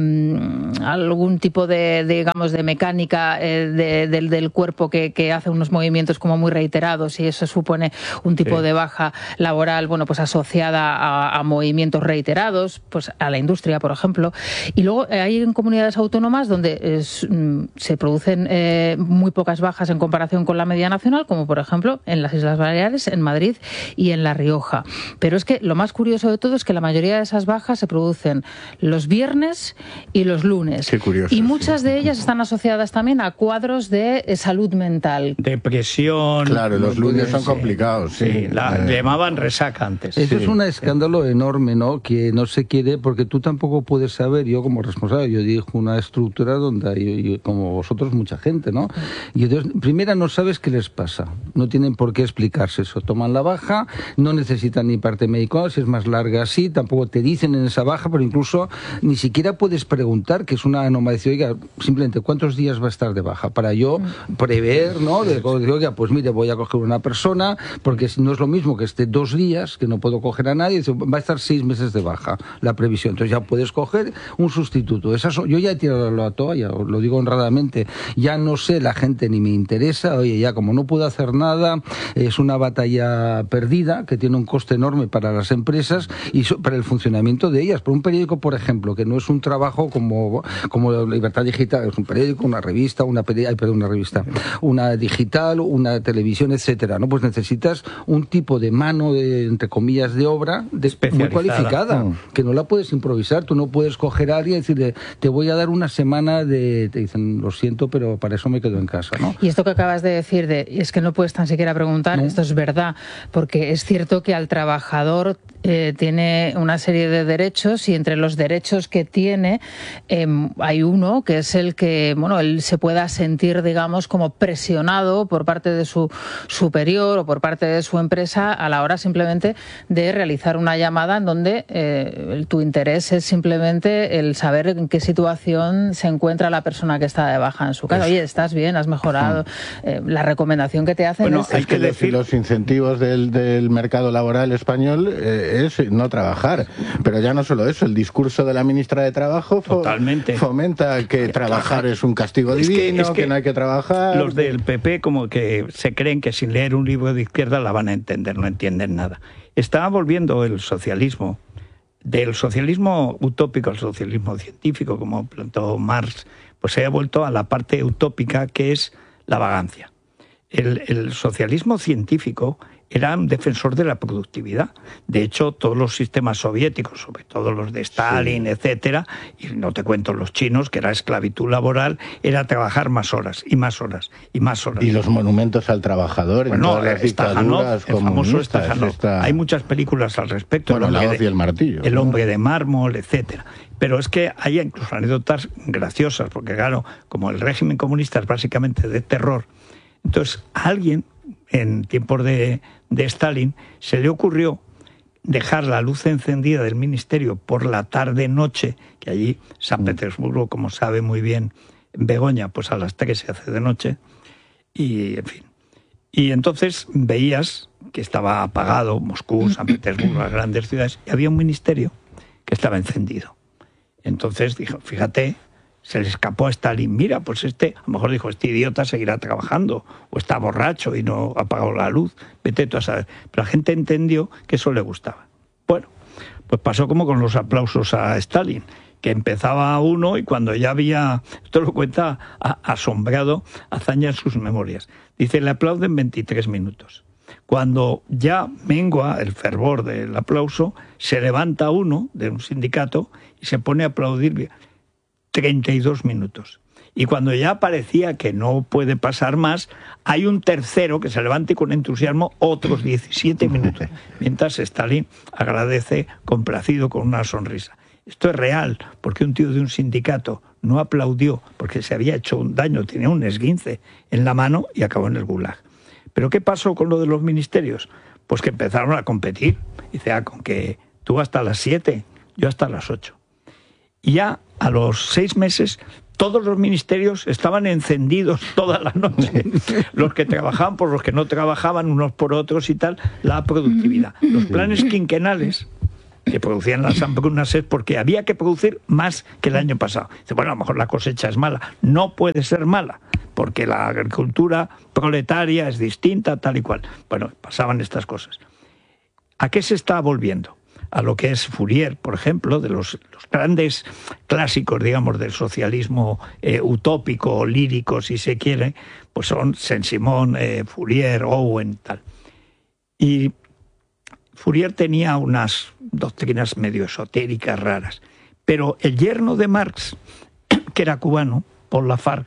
algún tipo de, digamos, de mecánica eh, de, del, del cuerpo que, que hace unos movimientos como muy reiterados, y eso supone un tipo sí. de baja laboral, bueno, pues asociada a, a movimientos reiterados, pues a la industria, por ejemplo. Y luego eh, hay en comunidades autónomas donde es, mm, se producen eh, muy pocas bajas en comparación con la media nacional, como por ejemplo en las Islas Baleares, en Madrid y en La Rioja. Pero es que lo más curioso de todo es que la mayoría de esas bajas se producen los viernes y los lunes. Qué curioso, y muchas sí. de ellas están asociadas también a cuadros de eh, salud mental. Depresión. Claro, los lunes son sí. complicados. Sí, Sí, la Eh, llamaban resaca antes. Eso Sí. es un escándalo enorme, ¿no? Que no se quiere, porque tú tampoco puedes saber, yo como responsable, yo dirijo una estructura donde hay, como vosotros, mucha gente, ¿no? Y entonces, primera, no sabes qué les pasa. No tienen por qué explicarse eso. Toman la baja, no necesitan ni parte médico, si es más larga así, tampoco te dicen en esa baja, pero incluso ni siquiera puedes preguntar, que es una anomalía, oiga, simplemente, ¿cuántos días va a estar de baja? Para yo prever, ¿no? De, oiga, pues mire, voy a coger una persona, porque no es lo mismo que esté dos días, que no puedo coger a nadie, va a estar seis meses de baja la previsión. Entonces ya puedes coger un sustituto. Esas son, yo ya he tirado la toalla, os lo digo honradamente, ya no sé, la gente ni me interesa, oye, ya como no puedo hacer nada, es una batalla perdida que tiene un coste enorme para las empresas y so, para el funcionamiento de ellas. Por un periódico, por ejemplo, que no es un trabajo como, como Libertad Digital, es un periódico, una revista, una, ay, perdón, una revista, una digital, una televisión, etcétera, ¿no? Pues necesitas un tipo de mano, de, entre comillas, de obra de, muy cualificada, mm. que no la puedes improvisar. Tú no puedes coger a alguien y decirle, te voy a dar una semana de... Te dicen, lo siento, pero para eso me quedo en casa, ¿no? Y esto que acabas de decir, de es que no puedes tan siquiera preguntar, no. Esto es verdad, porque es cierto que al trabajador eh, tiene una serie de derechos, y entre los derechos que tiene eh, hay uno que es el que, bueno, él se pueda sentir, digamos, como presionado por parte de su superior o por parte de su empresa a la hora simplemente de realizar una llamada en donde eh, tu interés es simplemente el saber en qué situación se encuentra la persona que está de baja en su casa. Oye, ¿estás bien? ¿Has mejorado? Eh, la recomendación que te hacen bueno, es... hay que decir, los incentivos del, del mercado laboral español eh, es no trabajar. Pero ya no solo eso, el discurso de la ministra de Trabajo fo Totalmente. fomenta que trabajar es un castigo divino, es que, es que, que no hay que trabajar. Los del P P como que se creen que sin leer un libro de izquierda la van a entender, no entienden nada. Está volviendo el socialismo, del socialismo utópico al socialismo científico, como plantó Marx, pues se ha vuelto a la parte utópica, que es la vagancia. El, el socialismo científico era un defensor de la productividad. De hecho, todos los sistemas soviéticos, sobre todo los de Stalin, sí. etcétera, y no te cuento los chinos, que era esclavitud laboral, era trabajar más horas, y más horas, y más horas. Y los monumentos al trabajador bueno, en todas las dictaduras el famoso Stajanov. Está... Hay muchas películas al respecto. Bueno, La hoz y el martillo. El hombre de mármol, etcétera. Pero es que hay incluso anécdotas graciosas, porque claro, como el régimen comunista es básicamente de terror, entonces a alguien, en tiempos de, de Stalin, se le ocurrió dejar la luz encendida del ministerio por la tarde-noche, que allí, San Petersburgo, como sabe muy bien Begoña, pues a las tres se hace de noche, y en fin. Y entonces veías que estaba apagado Moscú, San Petersburgo, las grandes ciudades, y había un ministerio que estaba encendido. Entonces dijo, fíjate, se le escapó a Stalin, mira, pues este, a lo mejor dijo, este idiota seguirá trabajando, o está borracho y no ha apagado la luz, vete tú a saber. Pero la gente entendió que eso le gustaba. Bueno, pues pasó como con los aplausos a Stalin, que empezaba uno y cuando ya había, esto lo cuenta a, asombrado Azaña en sus memorias, dice, le aplauden veintitrés minutos. Cuando ya mengua el fervor del aplauso, se levanta uno de un sindicato y se pone a aplaudir. treinta y dos minutos. Y cuando ya parecía que no puede pasar más, hay un tercero que se levanta y con entusiasmo otros diecisiete minutos, mientras Stalin agradece complacido con una sonrisa. Esto es real, porque un tío de un sindicato no aplaudió porque se había hecho un daño, tenía un esguince en la mano y acabó en el Gulag. ¿Pero qué pasó con lo de los ministerios? Pues que empezaron a competir. Dice, ah, con que tú hasta las siete, yo hasta las ocho. Y ya a los seis meses todos los ministerios estaban encendidos toda la noche. Los que trabajaban por los que no trabajaban, unos por otros y tal, la productividad. Los planes quinquenales que producían las hambrunas es porque había que producir más que el año pasado. Dice, bueno, a lo mejor la cosecha es mala. No puede ser mala, porque la agricultura proletaria es distinta, tal y cual. Bueno, pasaban estas cosas. ¿A qué se está volviendo? A lo que es Fourier, por ejemplo, de los, los grandes clásicos, digamos, del socialismo eh, utópico o lírico, si se quiere, pues son Saint-Simon, eh, Fourier, Owen, tal. Y Fourier tenía unas doctrinas medio esotéricas, raras. Pero el yerno de Marx, que era cubano, Paul Lafargue,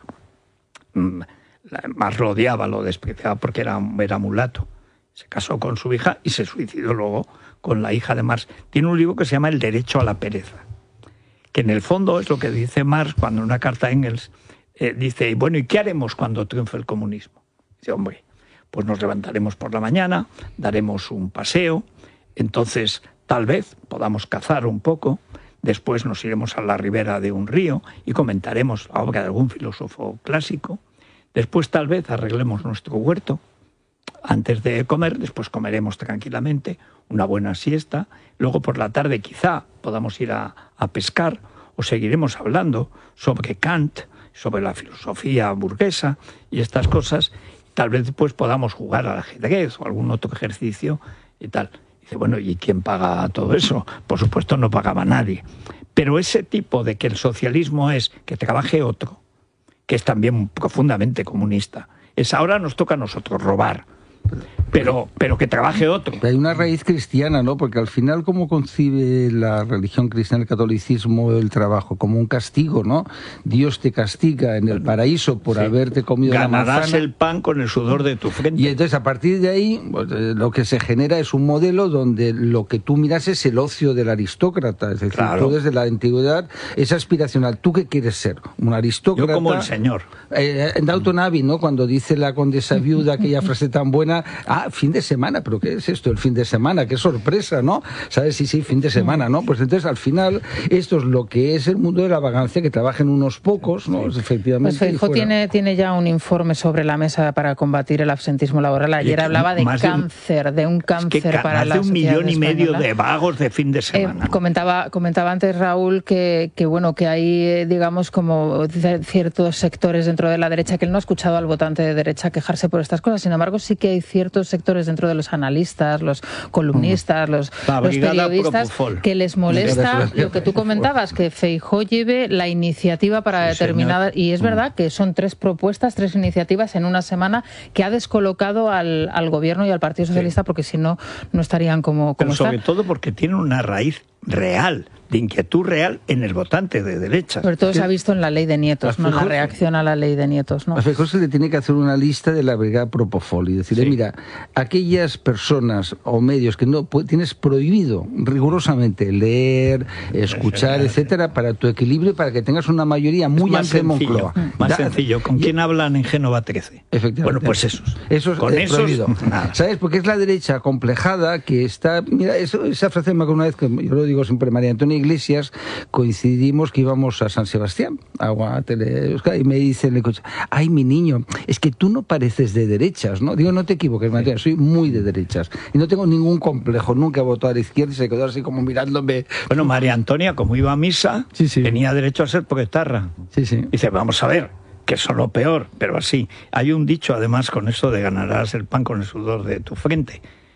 Marx lo odiaba, lo despreciaba porque era, era mulato. Se casó con su hija y se suicidó luego con la hija de Marx. Tiene un libro que se llama El derecho a la pereza, que en el fondo es lo que dice Marx cuando en una carta a Engels eh, dice, bueno, ¿y qué haremos cuando triunfe el comunismo? Dice, hombre, pues nos levantaremos por la mañana, daremos un paseo, entonces tal vez podamos cazar un poco, después nos iremos a la ribera de un río y comentaremos la obra de algún filósofo clásico, después tal vez arreglemos nuestro huerto, antes de comer, después comeremos tranquilamente, una buena siesta, luego por la tarde quizá podamos ir a, a pescar o seguiremos hablando sobre Kant, sobre la filosofía burguesa y estas cosas, tal vez después podamos jugar al ajedrez o algún otro ejercicio y tal. Dice, bueno, ¿y quién paga todo eso? Por supuesto no pagaba nadie. Pero ese tipo de que el socialismo es que trabaje otro, que es también profundamente comunista, es ahora nos toca a nosotros robar. Pero, pero que trabaje otro. Hay una raíz cristiana, ¿no? Porque al final, ¿cómo concibe la religión cristiana, el catolicismo, el trabajo? Como un castigo, ¿no? Dios te castiga en el paraíso por sí. haberte comido la manzana. Ganarás el pan con el sudor de tu frente. Y entonces, a partir de ahí, pues, lo que se genera es un modelo donde lo que tú miras es el ocio del aristócrata. Es decir, claro. Tú desde la antigüedad es aspiracional. ¿Tú qué quieres ser? ¿Un aristócrata? Yo como el señor. Eh, en Downton Abbey, ¿no? Cuando dice la condesa viuda aquella frase tan buena, ah, fin de semana, pero ¿qué es esto? El fin de semana, qué sorpresa, ¿no? ¿Sabes? Sí, sí, fin de semana, ¿no? Pues entonces, al final, esto es lo que es el mundo de la vagancia, que trabajen unos pocos, ¿no? Sí. Efectivamente. Pues Feijóo tiene, tiene ya un informe sobre la mesa para combatir el absentismo laboral. Ayer hablaba de cáncer, de un, de un cáncer es que para la sociedad un millón y medio de vagos de fin de semana. Eh, comentaba, comentaba antes Raúl que, que, bueno, que hay, digamos, como ciertos sectores dentro de la derecha, que él no ha escuchado al votante de derecha quejarse por estas cosas. Sin embargo, sí que hay ciertos sectores dentro de los analistas, los columnistas, los, los periodistas, que les molesta lo que tú comentabas, que Feijóo lleve la iniciativa para sí, determinada... Señor. Y es verdad que son tres propuestas, tres iniciativas en una semana que ha descolocado al, al gobierno y al Partido Socialista, sí. porque si no, no estarían como, como Pero están. Sobre todo porque tienen una raíz real, de inquietud real en el votante de derechas. Sobre todo se ha visto en la ley de Nietos, ¿no? La reacción a la ley de Nietos, ¿no? A Feijóo se le tiene que hacer una lista de la brigada Propofol y decirle, sí. mira, aquellas personas o medios que no tienes prohibido rigurosamente leer, escuchar, etcétera, para tu equilibrio, para que tengas una mayoría muy amplia en Moncloa. Más da, sencillo. ¿Con quién hablan en Génova trece? Efectivamente. Bueno, pues esos. Esos Con eh, esos, prohibido. Nada. ¿Sabes? Porque es la derecha complejada que está... Mira, eso, esa frase me acuerdo una vez que yo lo digo siempre, María Antonia Iglesias, coincidimos que íbamos a San Sebastián, a Guatele, y me dice en el coche, ay, mi niño, es que tú no pareces de derechas, ¿no? Digo, no te equivoques, María, soy muy de derechas. Y no tengo ningún complejo, nunca he votado a la izquierda y se quedó así como mirándome. Bueno, María Antonia, como iba a misa, sí, sí. tenía derecho a ser proetarra. Sí, sí. Dice, vamos a ver, que son lo peor, pero así. Hay un dicho, además, con eso de ganarás el pan con el sudor de tu frente.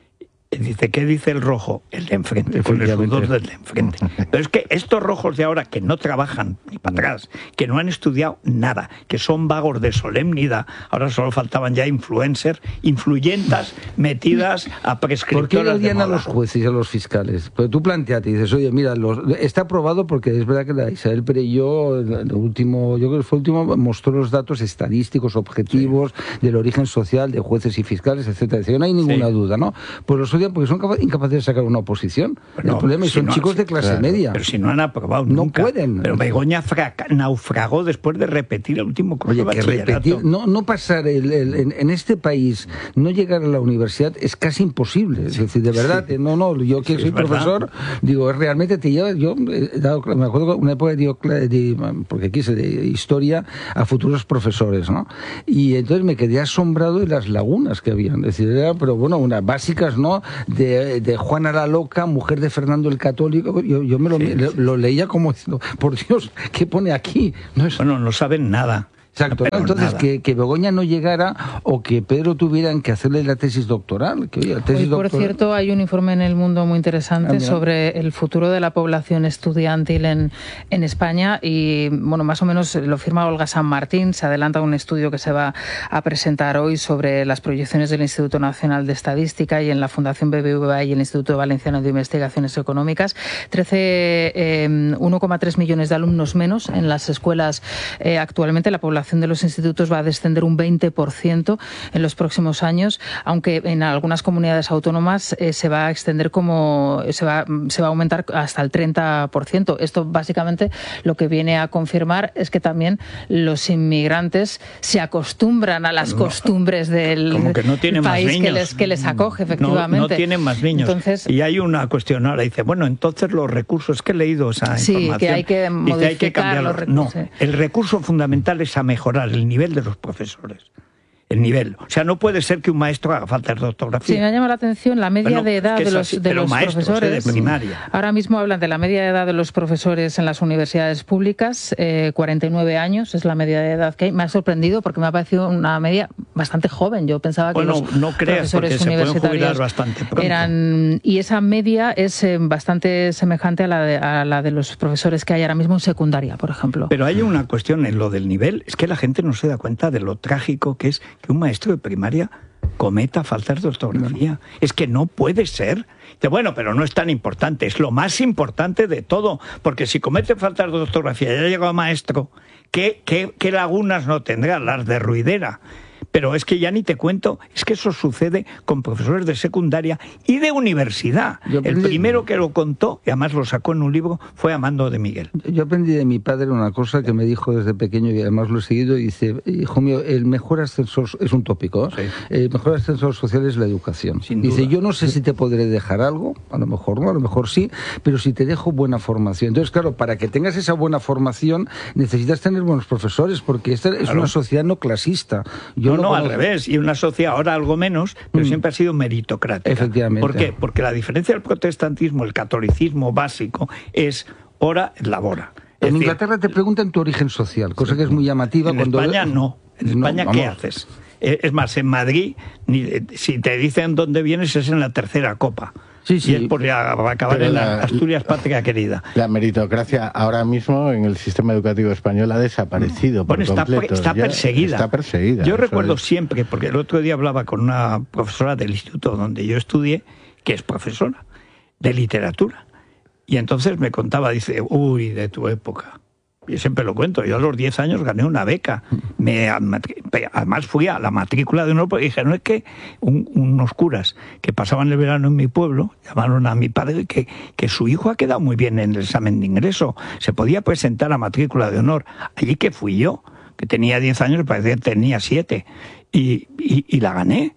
Dice, ¿qué dice el rojo? El de enfrente, con el sudor del de enfrente. Pero es que estos rojos de ahora, que no trabajan ni para atrás, que no han estudiado nada, que son vagos de solemnidad, ahora solo faltaban ya influencers, influyentas metidas a prescriptoras. ¿Por qué odian a los jueces y a los fiscales? Pues tú planteate y dices, oye, mira, los, está aprobado porque es verdad que la Isabel Perelló, el último, yo creo que fue el último, mostró los datos estadísticos, objetivos, sí, del origen social de jueces y fiscales, etcétera, etcétera. No hay ninguna sí. duda, ¿no? Pues los odian porque son incapaces de sacar una oposición. No, el problema es que si son no, chicos de clase claro, media. Pero si no han aprobado no nunca. pueden. Pero Begoña naufragó después de repetir el último curso Oye, de que repetir, no, no pasar el, el, en, en este país, no llegar a la universidad es casi imposible. Es decir, de verdad, sí. no, no, yo que sí, soy profesor, verdad. digo, realmente te lleva, yo he dado, me acuerdo una época dio, de, porque quise de historia a futuros profesores, ¿no? Y entonces me quedé asombrado de las lagunas que habían. Es decir, era, pero bueno, unas básicas, ¿no? De, de Juana la Loca, mujer de Fernando el Católico, yo, yo me lo, sí, lo, lo leía como diciendo, por Dios, ¿qué pone aquí? No es... Bueno, no saben nada. Exacto, ¿no? Entonces que, que Begoña no llegara o que Pedro tuvieran que hacerle la tesis doctoral. Que, oye, la tesis Hoy, por doctoral... cierto, hay un informe en El Mundo muy interesante ah, sobre el futuro de la población estudiantil en, en España y, bueno, más o menos lo firma Olga San Martín. Se adelanta un estudio que se va a presentar hoy sobre las proyecciones del Instituto Nacional de Estadística y en la Fundación B B V A y el Instituto Valenciano de Investigaciones Económicas. trece, eh, uno coma tres millones de alumnos menos en las escuelas eh, actualmente. La población de los institutos va a descender un veinte por ciento en los próximos años, aunque en algunas comunidades autónomas eh, se va a extender como se va, se va a aumentar hasta el treinta por ciento. Esto básicamente lo que viene a confirmar es que también los inmigrantes se acostumbran a las no, costumbres del como que no tienen país más niños. Que, les, que les acoge, efectivamente. No, no tienen más niños. Entonces, y hay una cuestión ahora, dice, bueno, entonces los recursos, que he leído esa sí, información. Sí, que hay que modificar dice, hay que cambiar los recursos. No, el recurso fundamental es a mejorar el nivel de los profesores. El nivel. O sea, no puede ser que un maestro haga faltas de ortografía. Sí, me llama la atención la media bueno, de edad es de los, así, de los maestros, profesores. De primaria. Ahora mismo hablan de la media de edad de los profesores en las universidades públicas, eh, cuarenta y nueve años es la media de edad que hay. Me ha sorprendido porque me ha parecido una media bastante joven. Yo pensaba que bueno, los no creas, profesores porque universitarios se pueden jubilar bastante pronto. Eran, y esa media es eh, bastante semejante a la, de, a la de los profesores que hay ahora mismo en secundaria, por ejemplo. Pero hay una cuestión en lo del nivel, es que la gente no se da cuenta de lo trágico que es que un maestro de primaria cometa faltas de ortografía. No. Es que no puede ser. Bueno, pero no es tan importante, es lo más importante de todo, porque si comete faltas de ortografía y ya llegó a maestro, ¿qué, qué, qué lagunas no tendrá? Las de ruidera. Pero es que ya ni te cuento, es que eso sucede con profesores de secundaria y de universidad. Yo aprendí, el primero que lo contó, y además lo sacó en un libro, fue Amando de Miguel. Yo aprendí de mi padre una cosa que me dijo desde pequeño y además lo he seguido, y dice, hijo mío, el mejor ascensor, es un tópico, ¿eh? Sí. El mejor ascensor social es la educación. Sin dice, duda. Yo no sé si te podré dejar algo, a lo mejor no, a lo mejor sí, pero si te dejo buena formación. Entonces, claro, para que tengas esa buena formación necesitas tener buenos profesores, porque esta es claro. una sociedad no clasista. Yo no, no, al revés, y una sociedad ahora algo menos, pero mm. siempre ha sido meritocrática. Efectivamente. ¿Por qué? Porque la diferencia del protestantismo, el catolicismo básico, es ora et labora. En decir, Inglaterra te preguntan tu origen social, cosa que es muy llamativa. En cuando... España no. En España, no, ¿qué haces? Es más, en Madrid, ni, si te dicen dónde vienes, es en la tercera copa. Sí, sí. Y es por acabar Pero en la, la Asturias patria querida. La meritocracia ahora mismo en el sistema educativo español ha desaparecido por bueno, está, completo. Está perseguida. Está perseguida. Yo recuerdo es. siempre, porque el otro día hablaba con una profesora del instituto donde yo estudié, que es profesora de literatura. Y entonces me contaba, dice, uy, de tu época. Yo siempre lo cuento, yo a los diez años gané una beca. Me, además fui a la matrícula de honor porque dije, no es que un, unos curas que pasaban el verano en mi pueblo llamaron a mi padre que, que su hijo ha quedado muy bien en el examen de ingreso, se podía presentar a matrícula de honor. Allí que fui yo, que tenía diez años, parecía que tenía siete, y, y, y la gané.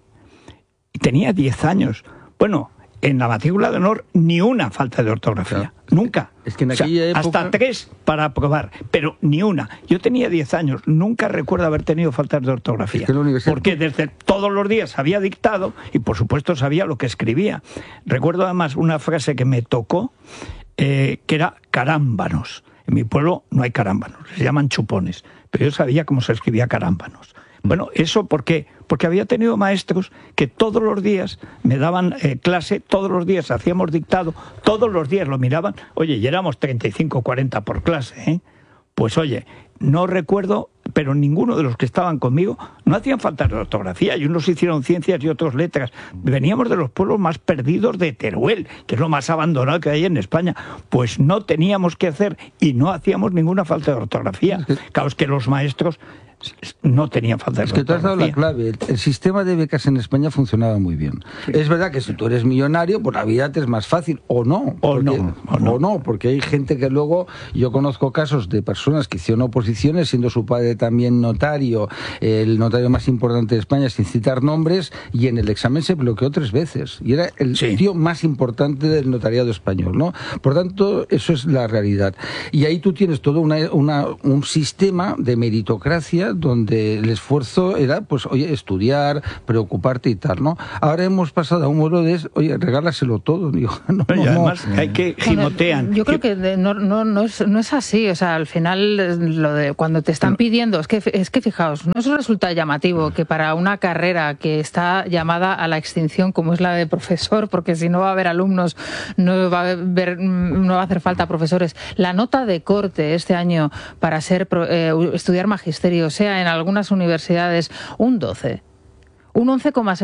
Y tenía diez años. Bueno, en la matrícula de honor ni una falta de ortografía. Claro. Nunca. Es que en aquella o sea, época... hasta tres para aprobar, pero ni una. Yo tenía diez años, nunca recuerdo haber tenido faltas de ortografía. Es que universidad... Porque desde todos los días había dictado y por supuesto sabía lo que escribía. Recuerdo además una frase que me tocó, eh, que era carámbanos. En mi pueblo no hay carámbanos, se llaman chupones, pero yo sabía cómo se escribía carámbanos. Bueno, ¿eso por qué? Porque había tenido maestros que todos los días me daban eh, clase, todos los días hacíamos dictado, todos los días lo miraban. Oye, y éramos treinta y cinco, cuarenta por clase, ¿eh? Pues oye, no recuerdo, pero ninguno de los que estaban conmigo no hacían falta de ortografía, y unos hicieron ciencias y otros letras. Veníamos de los pueblos más perdidos de Teruel, que es lo más abandonado que hay en España. Pues no teníamos que hacer y no hacíamos ninguna falta de ortografía. Claro, es que los maestros no tenían falta de Es que tú has dado la clave. El, el sistema de becas en España funcionaba muy bien. Sí. Es verdad que si tú eres millonario, pues la vida te es más fácil, o no. O, porque, no, o no. O no, porque hay gente que luego... Yo conozco casos de personas que hicieron oposiciones, siendo su padre también notario, el notario más importante de España, sin citar nombres, y en el examen se bloqueó tres veces. Y era el sí. tío más importante del notariado español, ¿no? Por tanto, eso es la realidad. Y ahí tú tienes todo una, una, un sistema de meritocracia donde el esfuerzo era, pues, oye, estudiar, preocuparte y tal, ¿no? Ahora hemos pasado a un modo de, oye, regálaselo todo. Digo, no, y no, además no. hay que gimotean. Bueno, yo creo que no, no, no, es, no es así. O sea, al final, lo de cuando te están pidiendo, es que, es que fijaos, no os resulta llamativo que para una carrera que está llamada a la extinción, como es la de profesor, porque si no va a haber alumnos, no va a haber, no va a hacer falta profesores, la nota de corte este año para ser eh, estudiar magisterio sea en algunas universidades un doce, un once coma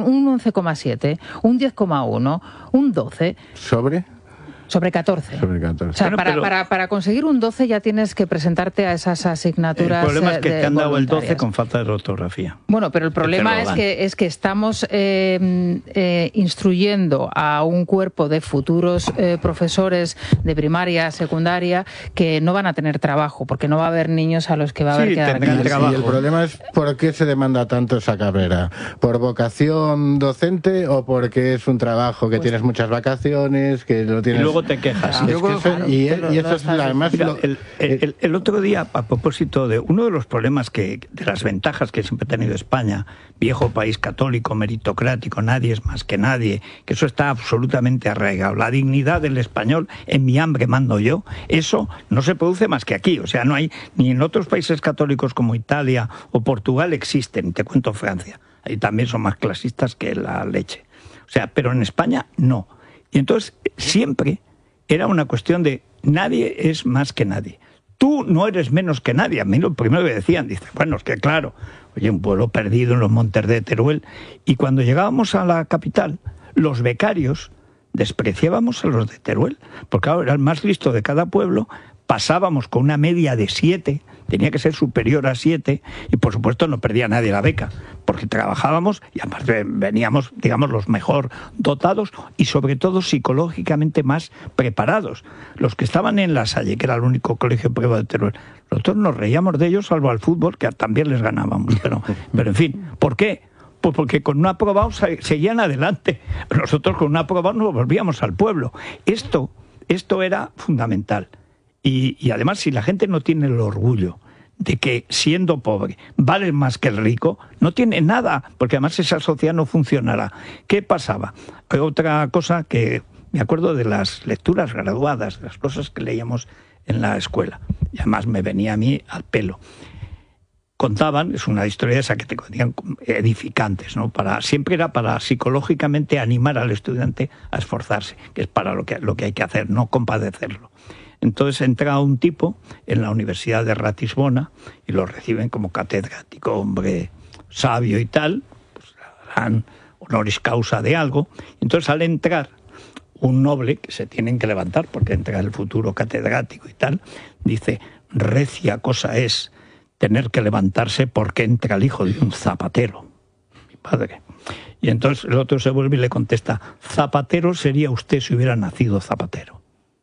siete, un diez coma uno, un doce. ¿Sobre? Sobre catorce. Sobre catorce. O sea, Bueno, para, pero... para, para conseguir un doce ya tienes que presentarte a esas asignaturas. El problema es que te han dado el doce voluntarias. con falta de ortografía. Bueno, pero el problema es que, es que estamos eh, eh, instruyendo a un cuerpo de futuros eh, profesores de primaria, secundaria, que no van a tener trabajo, porque no va a haber niños a los que va a haber Sí, que dar tendrán clases. trabajo. Y el problema es por qué se demanda tanto esa carrera. ¿Por vocación docente o porque es un trabajo que Pues- tienes muchas vacaciones, que lo tienes... Y luego te quejas. Es que eso- y, Te lo- y lo eso es estás además... Mira, lo- el, el- el otro día, a propósito de uno de los problemas que, de las ventajas que siempre ha tenido España, viejo país católico, meritocrático, nadie es más que nadie, que eso está absolutamente arraigado. La dignidad del español, en mi hambre mando yo, eso no se produce más que aquí. O sea, no hay, ni en otros países católicos como Italia o Portugal existen, te cuento Francia. Ahí también son más clasistas que la leche. O sea, pero en España no. Y entonces siempre era una cuestión de nadie es más que nadie. Tú no eres menos que nadie. A mí lo primero que decían, dice, bueno, es que claro, oye, un pueblo perdido en los montes de Teruel. Y cuando llegábamos a la capital, los becarios despreciábamos a los de Teruel, porque claro, era el más listo de cada pueblo, pasábamos con una media de siete, tenía que ser superior a siete, y por supuesto no perdía nadie la beca, porque trabajábamos y además veníamos, digamos, los mejor dotados y sobre todo psicológicamente más preparados. Los que estaban en La Salle, que era el único colegio privado de Teruel, nosotros nos reíamos de ellos, salvo al fútbol, que también les ganábamos, pero, pero en fin, ¿por qué? Pues porque con un aprobado seguían adelante. Nosotros con un aprobado nos volvíamos al pueblo. Esto, esto era fundamental. Y, y además, si la gente no tiene el orgullo de que siendo pobre vale más que el rico, no tiene nada, porque además esa sociedad no funcionará. ¿Qué pasaba? Hay otra cosa que me acuerdo de las lecturas graduadas, de las cosas que leíamos en la escuela, y además me venía a mí al pelo. Contaban, es una historia esa que te contaban edificantes, ¿no? Para, siempre era para psicológicamente animar al estudiante a esforzarse, que es para lo que, lo que hay que hacer, no compadecerlo. Entonces entra un tipo en la Universidad de Ratisbona y lo reciben como catedrático, hombre sabio y tal, pues dan honoris causa de algo. Entonces al entrar un noble, que se tienen que levantar porque entra el futuro catedrático y tal, dice, recia cosa es tener que levantarse porque entra el hijo de un zapatero, mi padre. Y entonces el otro se vuelve y le contesta, zapatero sería usted si hubiera nacido zapatero.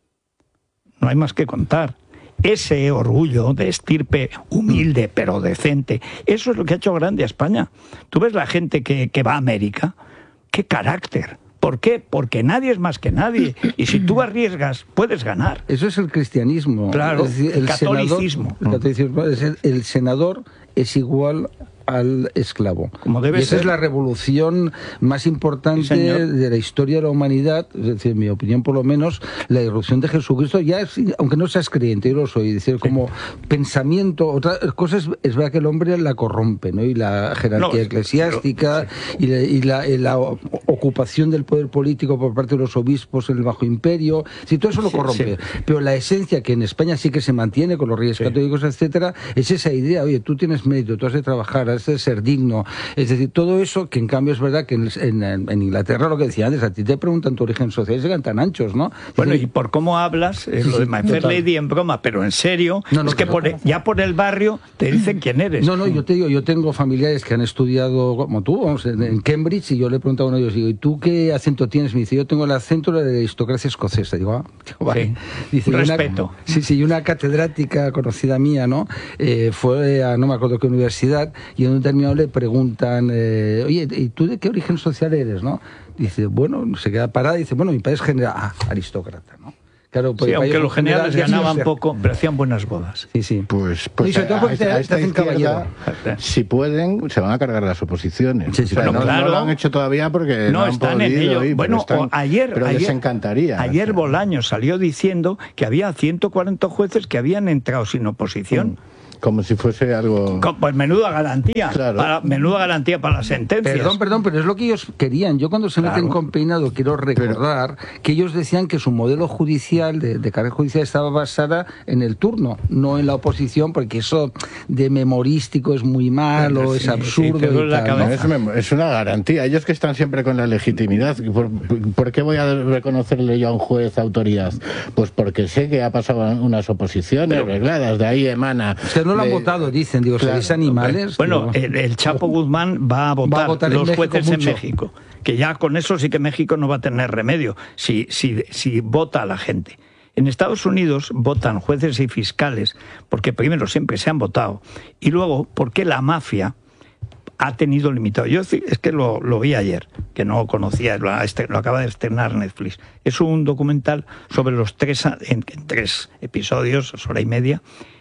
No hay más que contar. Ese orgullo de estirpe humilde pero decente, eso es lo que ha hecho grande a España. Tú ves la gente que, que va a América, qué carácter. ¿Por qué? Porque nadie es más que nadie. Y si tú arriesgas, puedes ganar. Eso es el cristianismo. Claro, es decir, el el catolicismo. Senador, el, catolicismo es el, el senador es igual al esclavo. Como debe y esa ser. es la revolución más importante Sí, de la historia de la humanidad, es decir, en mi opinión por lo menos, la irrupción de Jesucristo, ya es, aunque no seas creyente, yo lo soy, es decir, sí. como pensamiento, otra cosa es, es verdad que el hombre la corrompe, ¿no? Y la jerarquía no, eclesiástica pero, sí. y, la, y, la, y la ocupación del poder político por parte de los obispos en el Bajo Imperio, sí, todo eso lo corrompe, sí, sí. pero la esencia que en España sí que se mantiene con los reyes sí. católicos, etcétera, es esa idea, oye, tú tienes mérito, tú has de trabajar, has de ser digno, es decir, todo eso que en cambio es verdad que en, en, en Inglaterra, lo que decía antes, a ti te preguntan tu origen social y se llegan tan anchos, ¿no? Bueno, decir, y por cómo hablas, eh, lo de My Fair Lady en broma, pero en serio, no, no, es que por, no. ya por el barrio te dicen quién eres. No, no, yo te digo, yo tengo familiares que han estudiado como tú, vamos, en, en Cambridge, y yo le he preguntado a uno de ellos, digo, ¿y tú qué acento tienes? Me dice, yo tengo el acento de la aristocracia escocesa. Digo, ah, digo, vale. Sí. Dice, respeto. Una, sí, sí, y una catedrática conocida mía, ¿no? Eh, fue a no me acuerdo qué universidad, y en un determinado le preguntan, eh, oye, ¿y tú de qué origen social eres, no? Dice, bueno, se queda parada y dice, bueno, mi padre es general, ah, aristócrata, ¿no? Claro, sí, aunque los generales ganaban sea... poco, pero hacían buenas bodas. Sí, sí. Pues, pues a, a, a, a esta izquierda, si pueden, se van a cargar las oposiciones. Sí, sí, o sea, bueno, no, claro. no lo han hecho todavía porque no, no han están podido. En ello. Y, bueno, están, ayer, pero ayer, les encantaría. Ayer o sea. Bolaños salió diciendo que había ciento cuarenta jueces que habían entrado sin oposición. Mm. Como si fuese algo... Pues menuda garantía, claro. para, menuda garantía para las sentencias. Perdón, perdón, pero es lo que ellos querían. Yo cuando se claro. meten con Peinado quiero recordar pero... que ellos decían que su modelo judicial, de, de carrera judicial, estaba basada en el turno, no en la oposición, porque eso de memorístico es muy malo, sí, es absurdo. Sí, y tal, ¿no? es, es una garantía. Ellos que están siempre con la legitimidad. ¿Por, ¿Por qué voy a reconocerle yo a un juez autoridad? Pues porque sé que ha pasado unas oposiciones pero... arregladas, de ahí emana... O sea, no lo han votado, dicen, digo, claro, ¿seréis animales? Bueno, el, el Chapo Guzmán va a votar, va a votar los en jueces mucho. en México, que ya con eso sí que México no va a tener remedio, si, si, si vota a la gente. En Estados Unidos votan jueces y fiscales, porque primero siempre se han votado, y luego porque la mafia ha tenido limitado. Yo es que lo, lo vi ayer, que no conocía, lo, lo acaba de estrenar Netflix. Es un documental sobre los tres, en, en tres episodios, hora y media,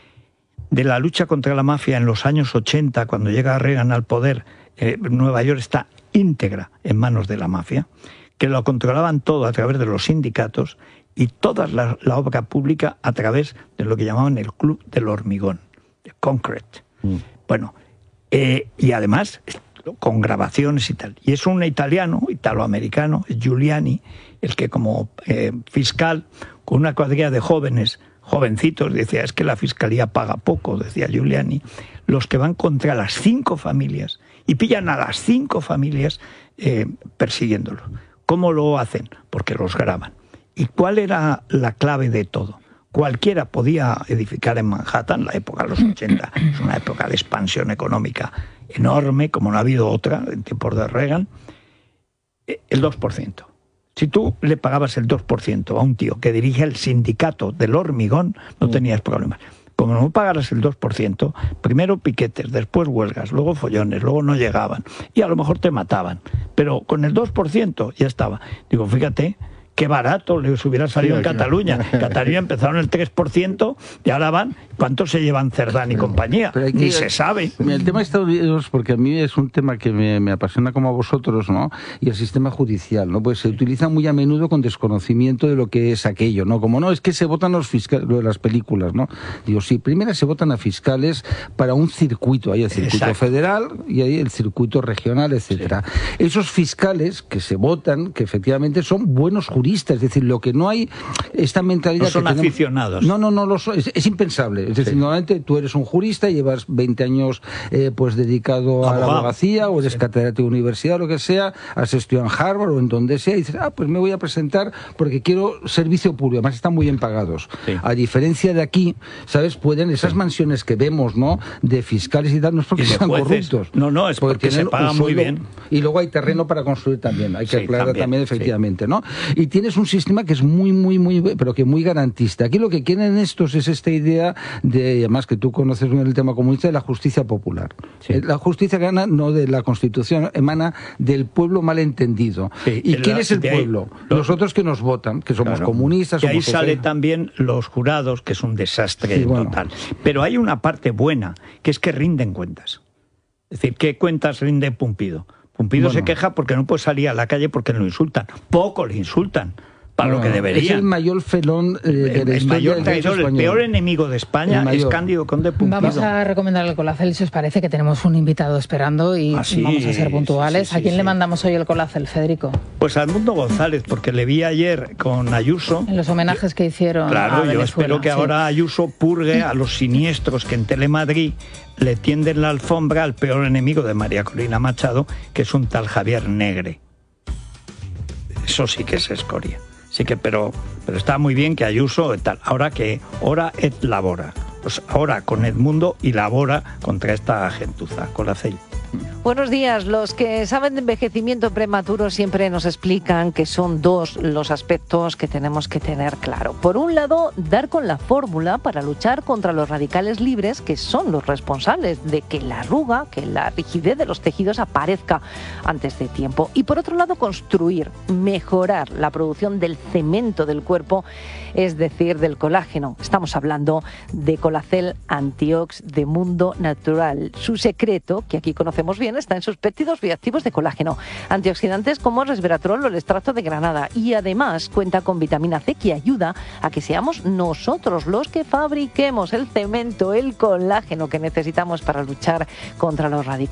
de la lucha contra la mafia en los años ochenta, cuando llega Reagan al poder. eh, Nueva York está íntegra en manos de la mafia, que lo controlaban todo a través de los sindicatos y toda la, la obra pública a través de lo que llamaban el Club del Hormigón, de Concrete. Mm. Bueno, eh, y además con grabaciones y tal. Y es un italiano, italoamericano, Giuliani, el que como eh, fiscal, con una cuadrilla de jóvenes, jovencitos, decía, es que la fiscalía paga poco, decía Giuliani, los que van contra las cinco familias y pillan a las cinco familias eh, persiguiéndolos. ¿Cómo lo hacen? Porque los graban. ¿Y cuál era la clave de todo? Cualquiera podía edificar en Manhattan, la época de los ochenta, es una época de expansión económica enorme, como no ha habido otra en tiempos de Reagan, el dos por ciento. Si tú le pagabas el dos por ciento a un tío que dirige el sindicato del hormigón, no tenías problemas. Como no pagaras el dos por ciento, primero piquetes, después huelgas, luego follones, luego no llegaban. Y a lo mejor te mataban. Pero con el dos por ciento ya estaba. Digo, fíjate, qué barato les hubiera salido sí, en Cataluña. En Cataluña empezaron el tres por ciento y ahora van, ¿cuánto se llevan Cerdán y compañía? Pero Ni que, se sabe. El tema de Estados Unidos, porque a mí es un tema que me, me apasiona como a vosotros, ¿no? Y el sistema judicial, ¿no? Pues se utiliza muy a menudo con desconocimiento de lo que es aquello, ¿no? Como no, es que se votan los fiscales, lo de las películas, ¿no? Digo, sí, primero se votan a fiscales para un circuito, hay el circuito Exacto. federal y hay el circuito regional, etcétera. Sí. Esos fiscales que se votan, que efectivamente son buenos juristas, es decir, lo que no hay, esta mentalidad... No son que tenemos, aficionados. No, no, no, lo son, es, es impensable. Es decir, sí. normalmente tú eres un jurista, llevas veinte años eh, pues dedicado a Abogado. la abogacía, o eres sí. catedrático de universidad, o lo que sea, has estudiado en Harvard o en donde sea, y dices, ah, pues me voy a presentar porque quiero servicio público, además están muy bien pagados. Sí. A diferencia de aquí, ¿sabes? Pueden, esas sí. mansiones que vemos, ¿no? De fiscales y tal, no es porque sean jueces. corruptos. No, no, es porque, porque se pagan muy bien. Y luego hay terreno para construir también, hay que sí, aclarar también, también efectivamente, sí. ¿no? Y tienes un sistema que es muy, muy, muy, pero que muy garantista. Aquí lo que quieren estos es esta idea de, además que tú conoces bien el tema comunista, de la justicia popular. Sí. La justicia gana no de la Constitución, emana del pueblo malentendido. Sí, ¿Y quién la, es el pueblo? Ahí, los otros que nos votan, que somos claro. comunistas. Y ahí somos sale también los jurados, que es un desastre sí, total. Bueno. Pero hay una parte buena, que es que rinden cuentas. Es decir, ¿qué cuentas rinde Pumpido? Pumpido bueno. se queja porque no puede salir a la calle porque lo insultan. Poco le insultan. Para no, lo que deberían. Es el mayor felón eh, de el, la el mayor traidor, el peor enemigo de España es Cándido Conde Pumpido. Vamos a recomendar el Colacel, si os parece, que tenemos un invitado esperando y ah, sí, vamos a ser puntuales. Sí, sí, ¿A quién sí, le mandamos hoy el Colacel, Federico? Pues a Edmundo González, porque le vi ayer con Ayuso. En los homenajes que hicieron Claro, a Venezuela, yo espero que sí. ahora Ayuso purgue a los siniestros que en Telemadrid le tienden la alfombra al peor enemigo de María Corina Machado, que es un tal Javier Negre. Eso sí que es escoria. Sí que, pero, pero está muy bien que Ayuso tal. Ahora que ora et labora. Pues ahora con Edmundo y labora contra esta gentuza, Colacel. Buenos días. Los que saben de envejecimiento prematuro siempre nos explican que son dos los aspectos que tenemos que tener claro. Por un lado, dar con la fórmula para luchar contra los radicales libres, que son los responsables de que la arruga, que la rigidez de los tejidos aparezca antes de tiempo. Y por otro lado, construir, mejorar la producción del cemento del cuerpo, es decir, del colágeno. Estamos hablando de Colacel Antiox de Mundo Natural. Su secreto, que aquí conocemos bien, está en sus péptidos bioactivos de colágeno, antioxidantes como el resveratrol o el extracto de granada, y además cuenta con vitamina C, que ayuda a que seamos nosotros los que fabriquemos el cemento, el colágeno que necesitamos para luchar contra los radicales.